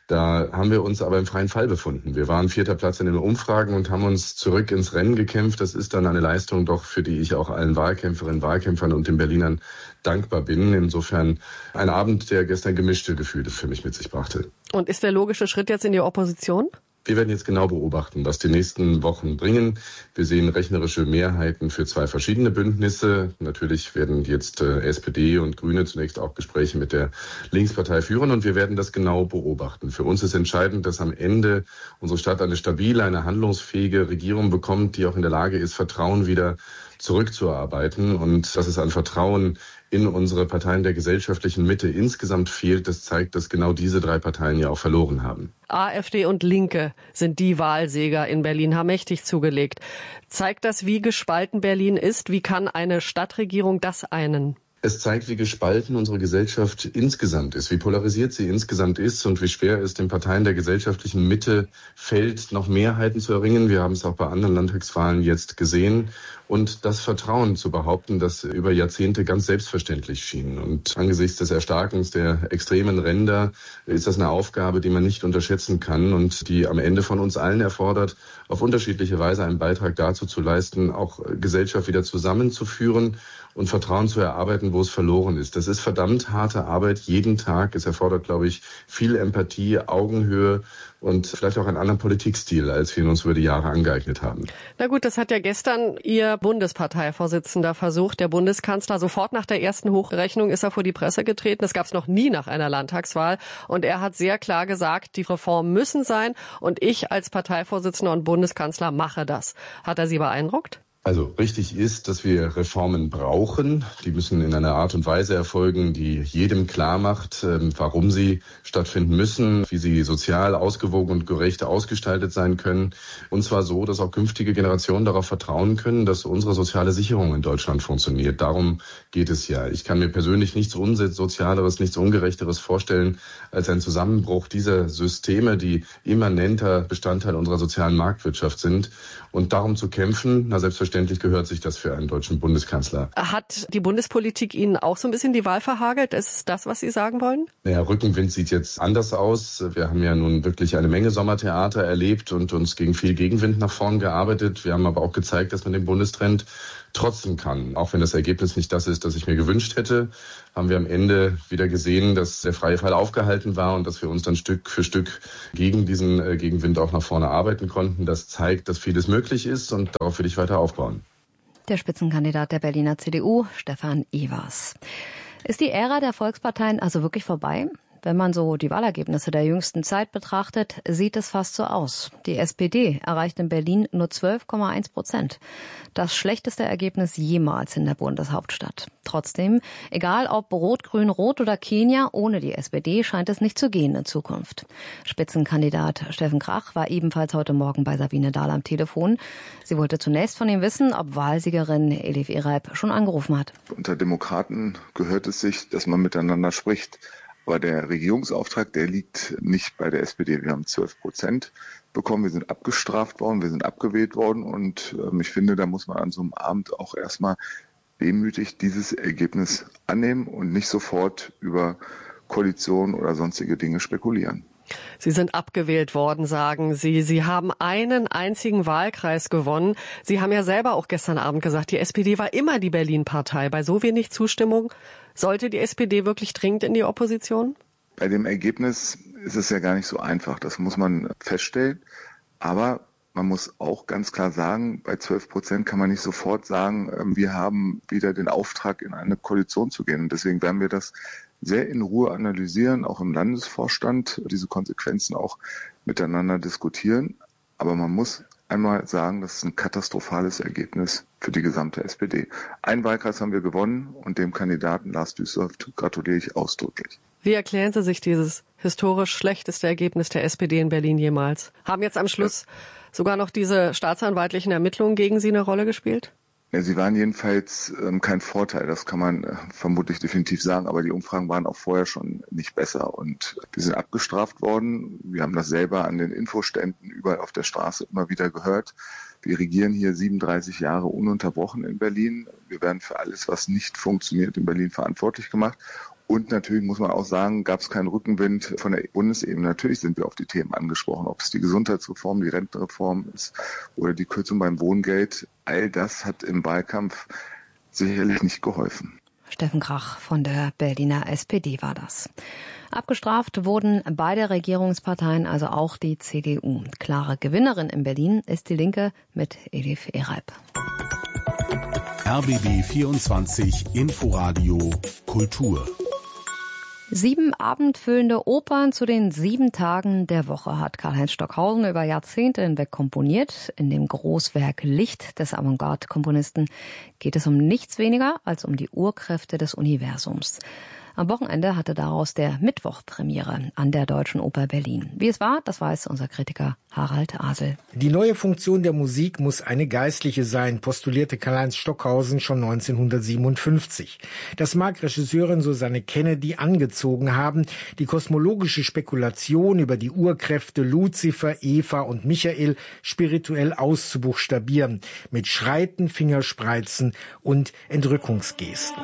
Da haben wir uns aber im freien Fall befunden. Wir waren vierter Platz in den Umfragen und haben uns zurück ins Rennen gekämpft. Das ist dann eine Leistung doch, für die ich auch allen Wahlkämpferinnen, Wahlkämpfern und den Berlinern dankbar bin. Insofern ein Abend, der gestern gemischte Gefühle für mich mit sich brachte. Und ist der logische Schritt jetzt in die Opposition? Wir werden jetzt genau beobachten, was die nächsten Wochen bringen. Wir sehen rechnerische Mehrheiten für zwei verschiedene Bündnisse. Natürlich werden jetzt äh, S P D und Grüne zunächst auch Gespräche mit der Linkspartei führen und wir werden das genau beobachten. Für uns ist entscheidend, dass am Ende unsere Stadt eine stabile, eine handlungsfähige Regierung bekommt, die auch in der Lage ist, Vertrauen wieder zurückzuarbeiten. Und dass es an Vertrauen in unsere Parteien der gesellschaftlichen Mitte insgesamt fehlt, das zeigt, dass genau diese drei Parteien ja auch verloren haben. AfD und Linke sind die Wahlsieger in Berlin, haben mächtig zugelegt. Zeigt das, wie gespalten Berlin ist? Wie kann eine Stadtregierung das einen? Es zeigt, wie gespalten unsere Gesellschaft insgesamt ist, wie polarisiert sie insgesamt ist und wie schwer es den Parteien der gesellschaftlichen Mitte fällt, noch Mehrheiten zu erringen. Wir haben es auch bei anderen Landtagswahlen jetzt gesehen. und das Vertrauen zu behaupten, das über Jahrzehnte ganz selbstverständlich schien. Und angesichts des Erstarkens der extremen Ränder ist das eine Aufgabe, die man nicht unterschätzen kann und die am Ende von uns allen erfordert, auf unterschiedliche Weise einen Beitrag dazu zu leisten, auch Gesellschaft wieder zusammenzuführen und Vertrauen zu erarbeiten, wo es verloren ist. Das ist verdammt harte Arbeit jeden Tag. Es erfordert, glaube ich, viel Empathie, Augenhöhe und vielleicht auch einen anderen Politikstil, als wir ihn uns über die Jahre angeeignet haben. Na gut, das hat ja gestern Ihr Bundesparteivorsitzender versucht. Der Bundeskanzler, sofort nach der ersten Hochrechnung ist er vor die Presse getreten. Das gab es noch nie nach einer Landtagswahl. Und er hat sehr klar gesagt, die Reformen müssen sein. Und ich als Parteivorsitzender und Bundeskanzler mache das. Hat er Sie beeindruckt? Also richtig ist, dass wir Reformen brauchen. Die müssen in einer Art und Weise erfolgen, die jedem klar macht, warum sie stattfinden müssen, wie sie sozial ausgewogen und gerecht ausgestaltet sein können. Und zwar so, dass auch künftige Generationen darauf vertrauen können, dass unsere soziale Sicherung in Deutschland funktioniert. Darum geht es ja. Ich kann mir persönlich nichts Unsozialeres, nichts Ungerechteres vorstellen als ein Zusammenbruch dieser Systeme, die immanenter Bestandteil unserer sozialen Marktwirtschaft sind. Und darum zu kämpfen, na selbstverständlich gehört sich das für einen deutschen Bundeskanzler. Hat die Bundespolitik Ihnen auch so ein bisschen die Wahl verhagelt? Ist es das, was Sie sagen wollen? Naja, Rückenwind sieht jetzt anders aus. Wir haben ja nun wirklich eine Menge Sommertheater erlebt und uns gegen viel Gegenwind nach vorn gearbeitet. Wir haben aber auch gezeigt, dass man den Bundestrend trotzen kann. Auch wenn das Ergebnis nicht das ist, das ich mir gewünscht hätte, haben wir am Ende wieder gesehen, dass der freie Fall aufgehalten war und dass wir uns dann Stück für Stück gegen diesen äh, Gegenwind auch nach vorne arbeiten konnten. Das zeigt, dass vieles möglich ist und darauf will ich weiter aufbauen. Der Spitzenkandidat der Berliner C D U, Stefan Evers. Ist die Ära der Volksparteien also wirklich vorbei? Wenn man so die Wahlergebnisse der jüngsten Zeit betrachtet, sieht es fast so aus. Die S P D erreicht in Berlin nur zwölf Komma eins Prozent. Das schlechteste Ergebnis jemals in der Bundeshauptstadt. Trotzdem, egal ob Rot, Grün, Rot oder Kenia, ohne die S P D scheint es nicht zu gehen in Zukunft. Spitzenkandidat Steffen Krach war ebenfalls heute Morgen bei Sabine Dahl am Telefon. Sie wollte zunächst von ihm wissen, ob Wahlsiegerin Elif Ereib schon angerufen hat. Unter Demokraten gehört es sich, dass man miteinander spricht. Aber der Regierungsauftrag, der liegt nicht bei der S P D. Wir haben zwölf Prozent bekommen, wir sind abgestraft worden, wir sind abgewählt worden und ähm, ich finde, da muss man an so einem Abend auch erstmal demütig dieses Ergebnis annehmen und nicht sofort über Koalition oder sonstige Dinge spekulieren. Sie sind abgewählt worden, sagen Sie. Sie haben einen einzigen Wahlkreis gewonnen. Sie haben ja selber auch gestern Abend gesagt, die S P D war immer die Berlin-Partei. Bei so wenig Zustimmung sollte die S P D wirklich dringend in die Opposition? Bei dem Ergebnis ist es ja gar nicht so einfach. Das muss man feststellen. Aber man muss auch ganz klar sagen, bei zwölf Prozent kann man nicht sofort sagen, wir haben wieder den Auftrag, in eine Koalition zu gehen. Und deswegen werden wir das sehr in Ruhe analysieren, auch im Landesvorstand, diese Konsequenzen auch miteinander diskutieren. Aber man muss einmal sagen, das ist ein katastrophales Ergebnis für die gesamte S P D. Einen Wahlkreis haben wir gewonnen und dem Kandidaten Lars Düsseldorf gratuliere ich ausdrücklich. Wie erklären Sie sich dieses historisch schlechteste Ergebnis der S P D in Berlin jemals? Haben jetzt am Schluss ja. sogar noch diese staatsanwaltlichen Ermittlungen gegen Sie eine Rolle gespielt? Ja, sie waren jedenfalls ähm, kein Vorteil, das kann man äh, vermutlich definitiv sagen, aber die Umfragen waren auch vorher schon nicht besser und wir sind abgestraft worden. Wir haben das selber an den Infoständen überall auf der Straße immer wieder gehört. Wir regieren hier siebenunddreißig Jahre ununterbrochen in Berlin. Wir werden für alles, was nicht funktioniert, in Berlin verantwortlich gemacht. Und natürlich muss man auch sagen, gab es keinen Rückenwind von der Bundesebene. Natürlich sind wir auf die Themen angesprochen, ob es die Gesundheitsreform, die Rentenreform ist oder die Kürzung beim Wohngeld. All das hat im Wahlkampf sicherlich nicht geholfen. Steffen Krach von der Berliner S P D war das. Abgestraft wurden beide Regierungsparteien, also auch die C D U. Klare Gewinnerin in Berlin ist die Linke mit Elif Ereib. R B B vierundzwanzig Inforadio Kultur. Sieben abendfüllende Opern zu den sieben Tagen der Woche hat Karl-Heinz Stockhausen über Jahrzehnte hinweg komponiert. In dem Großwerk Licht des Avantgarde-Komponisten geht es um nichts weniger als um die Urkräfte des Universums. Am Wochenende hatte daraus der Mittwoch Premiere an der Deutschen Oper Berlin. Wie es war, das weiß unser Kritiker Harald Asel. Die neue Funktion der Musik muss eine geistliche sein, postulierte Karl-Heinz Stockhausen schon neunzehnhundertsiebenundfünfzig. Das mag Regisseurin Susanne Kennedy angezogen haben, die kosmologische Spekulation über die Urkräfte Luzifer, Eva und Michael spirituell auszubuchstabieren, mit Schreiten, Fingerspreizen und Entrückungsgesten.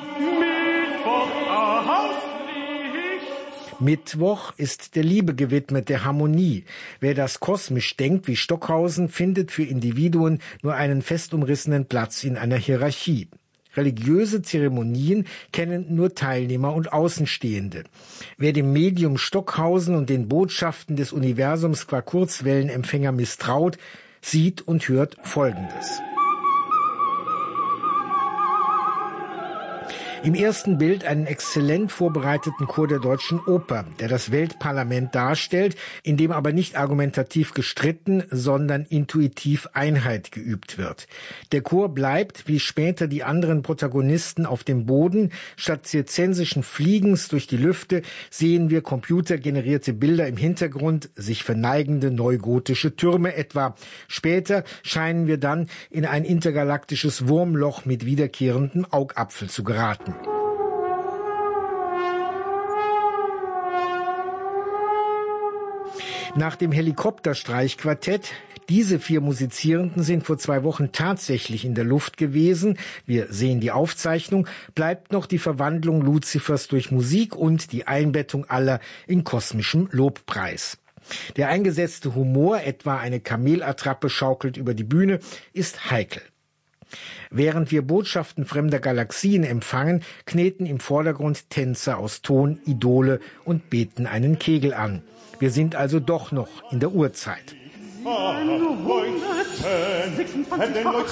Mittwoch ist der Liebe gewidmet, der Harmonie. Wer das kosmisch denkt wie Stockhausen, findet für Individuen nur einen fest umrissenen Platz in einer Hierarchie. Religiöse Zeremonien kennen nur Teilnehmer und Außenstehende. Wer dem Medium Stockhausen und den Botschaften des Universums qua Kurzwellenempfänger misstraut, sieht und hört Folgendes. Im ersten Bild einen exzellent vorbereiteten Chor der Deutschen Oper, der das Weltparlament darstellt, in dem aber nicht argumentativ gestritten, sondern intuitiv Einheit geübt wird. Der Chor bleibt, wie später die anderen Protagonisten, auf dem Boden. Statt zirzensischen Fliegens durch die Lüfte sehen wir computergenerierte Bilder im Hintergrund, sich verneigende neugotische Türme etwa. Später scheinen wir dann in ein intergalaktisches Wurmloch mit wiederkehrendem Augapfel zu geraten. Nach dem Helikopterstreichquartett, diese vier Musizierenden sind vor zwei Wochen tatsächlich in der Luft gewesen, wir sehen die Aufzeichnung, bleibt noch die Verwandlung Luzifers durch Musik und die Einbettung aller in kosmischem Lobpreis. Der eingesetzte Humor, etwa eine Kamelattrappe schaukelt über die Bühne, ist heikel. Während wir Botschaften fremder Galaxien empfangen, kneten im Vordergrund Tänzer aus Ton, Idole und beten einen Kegel an. Wir sind also doch noch in der Urzeit.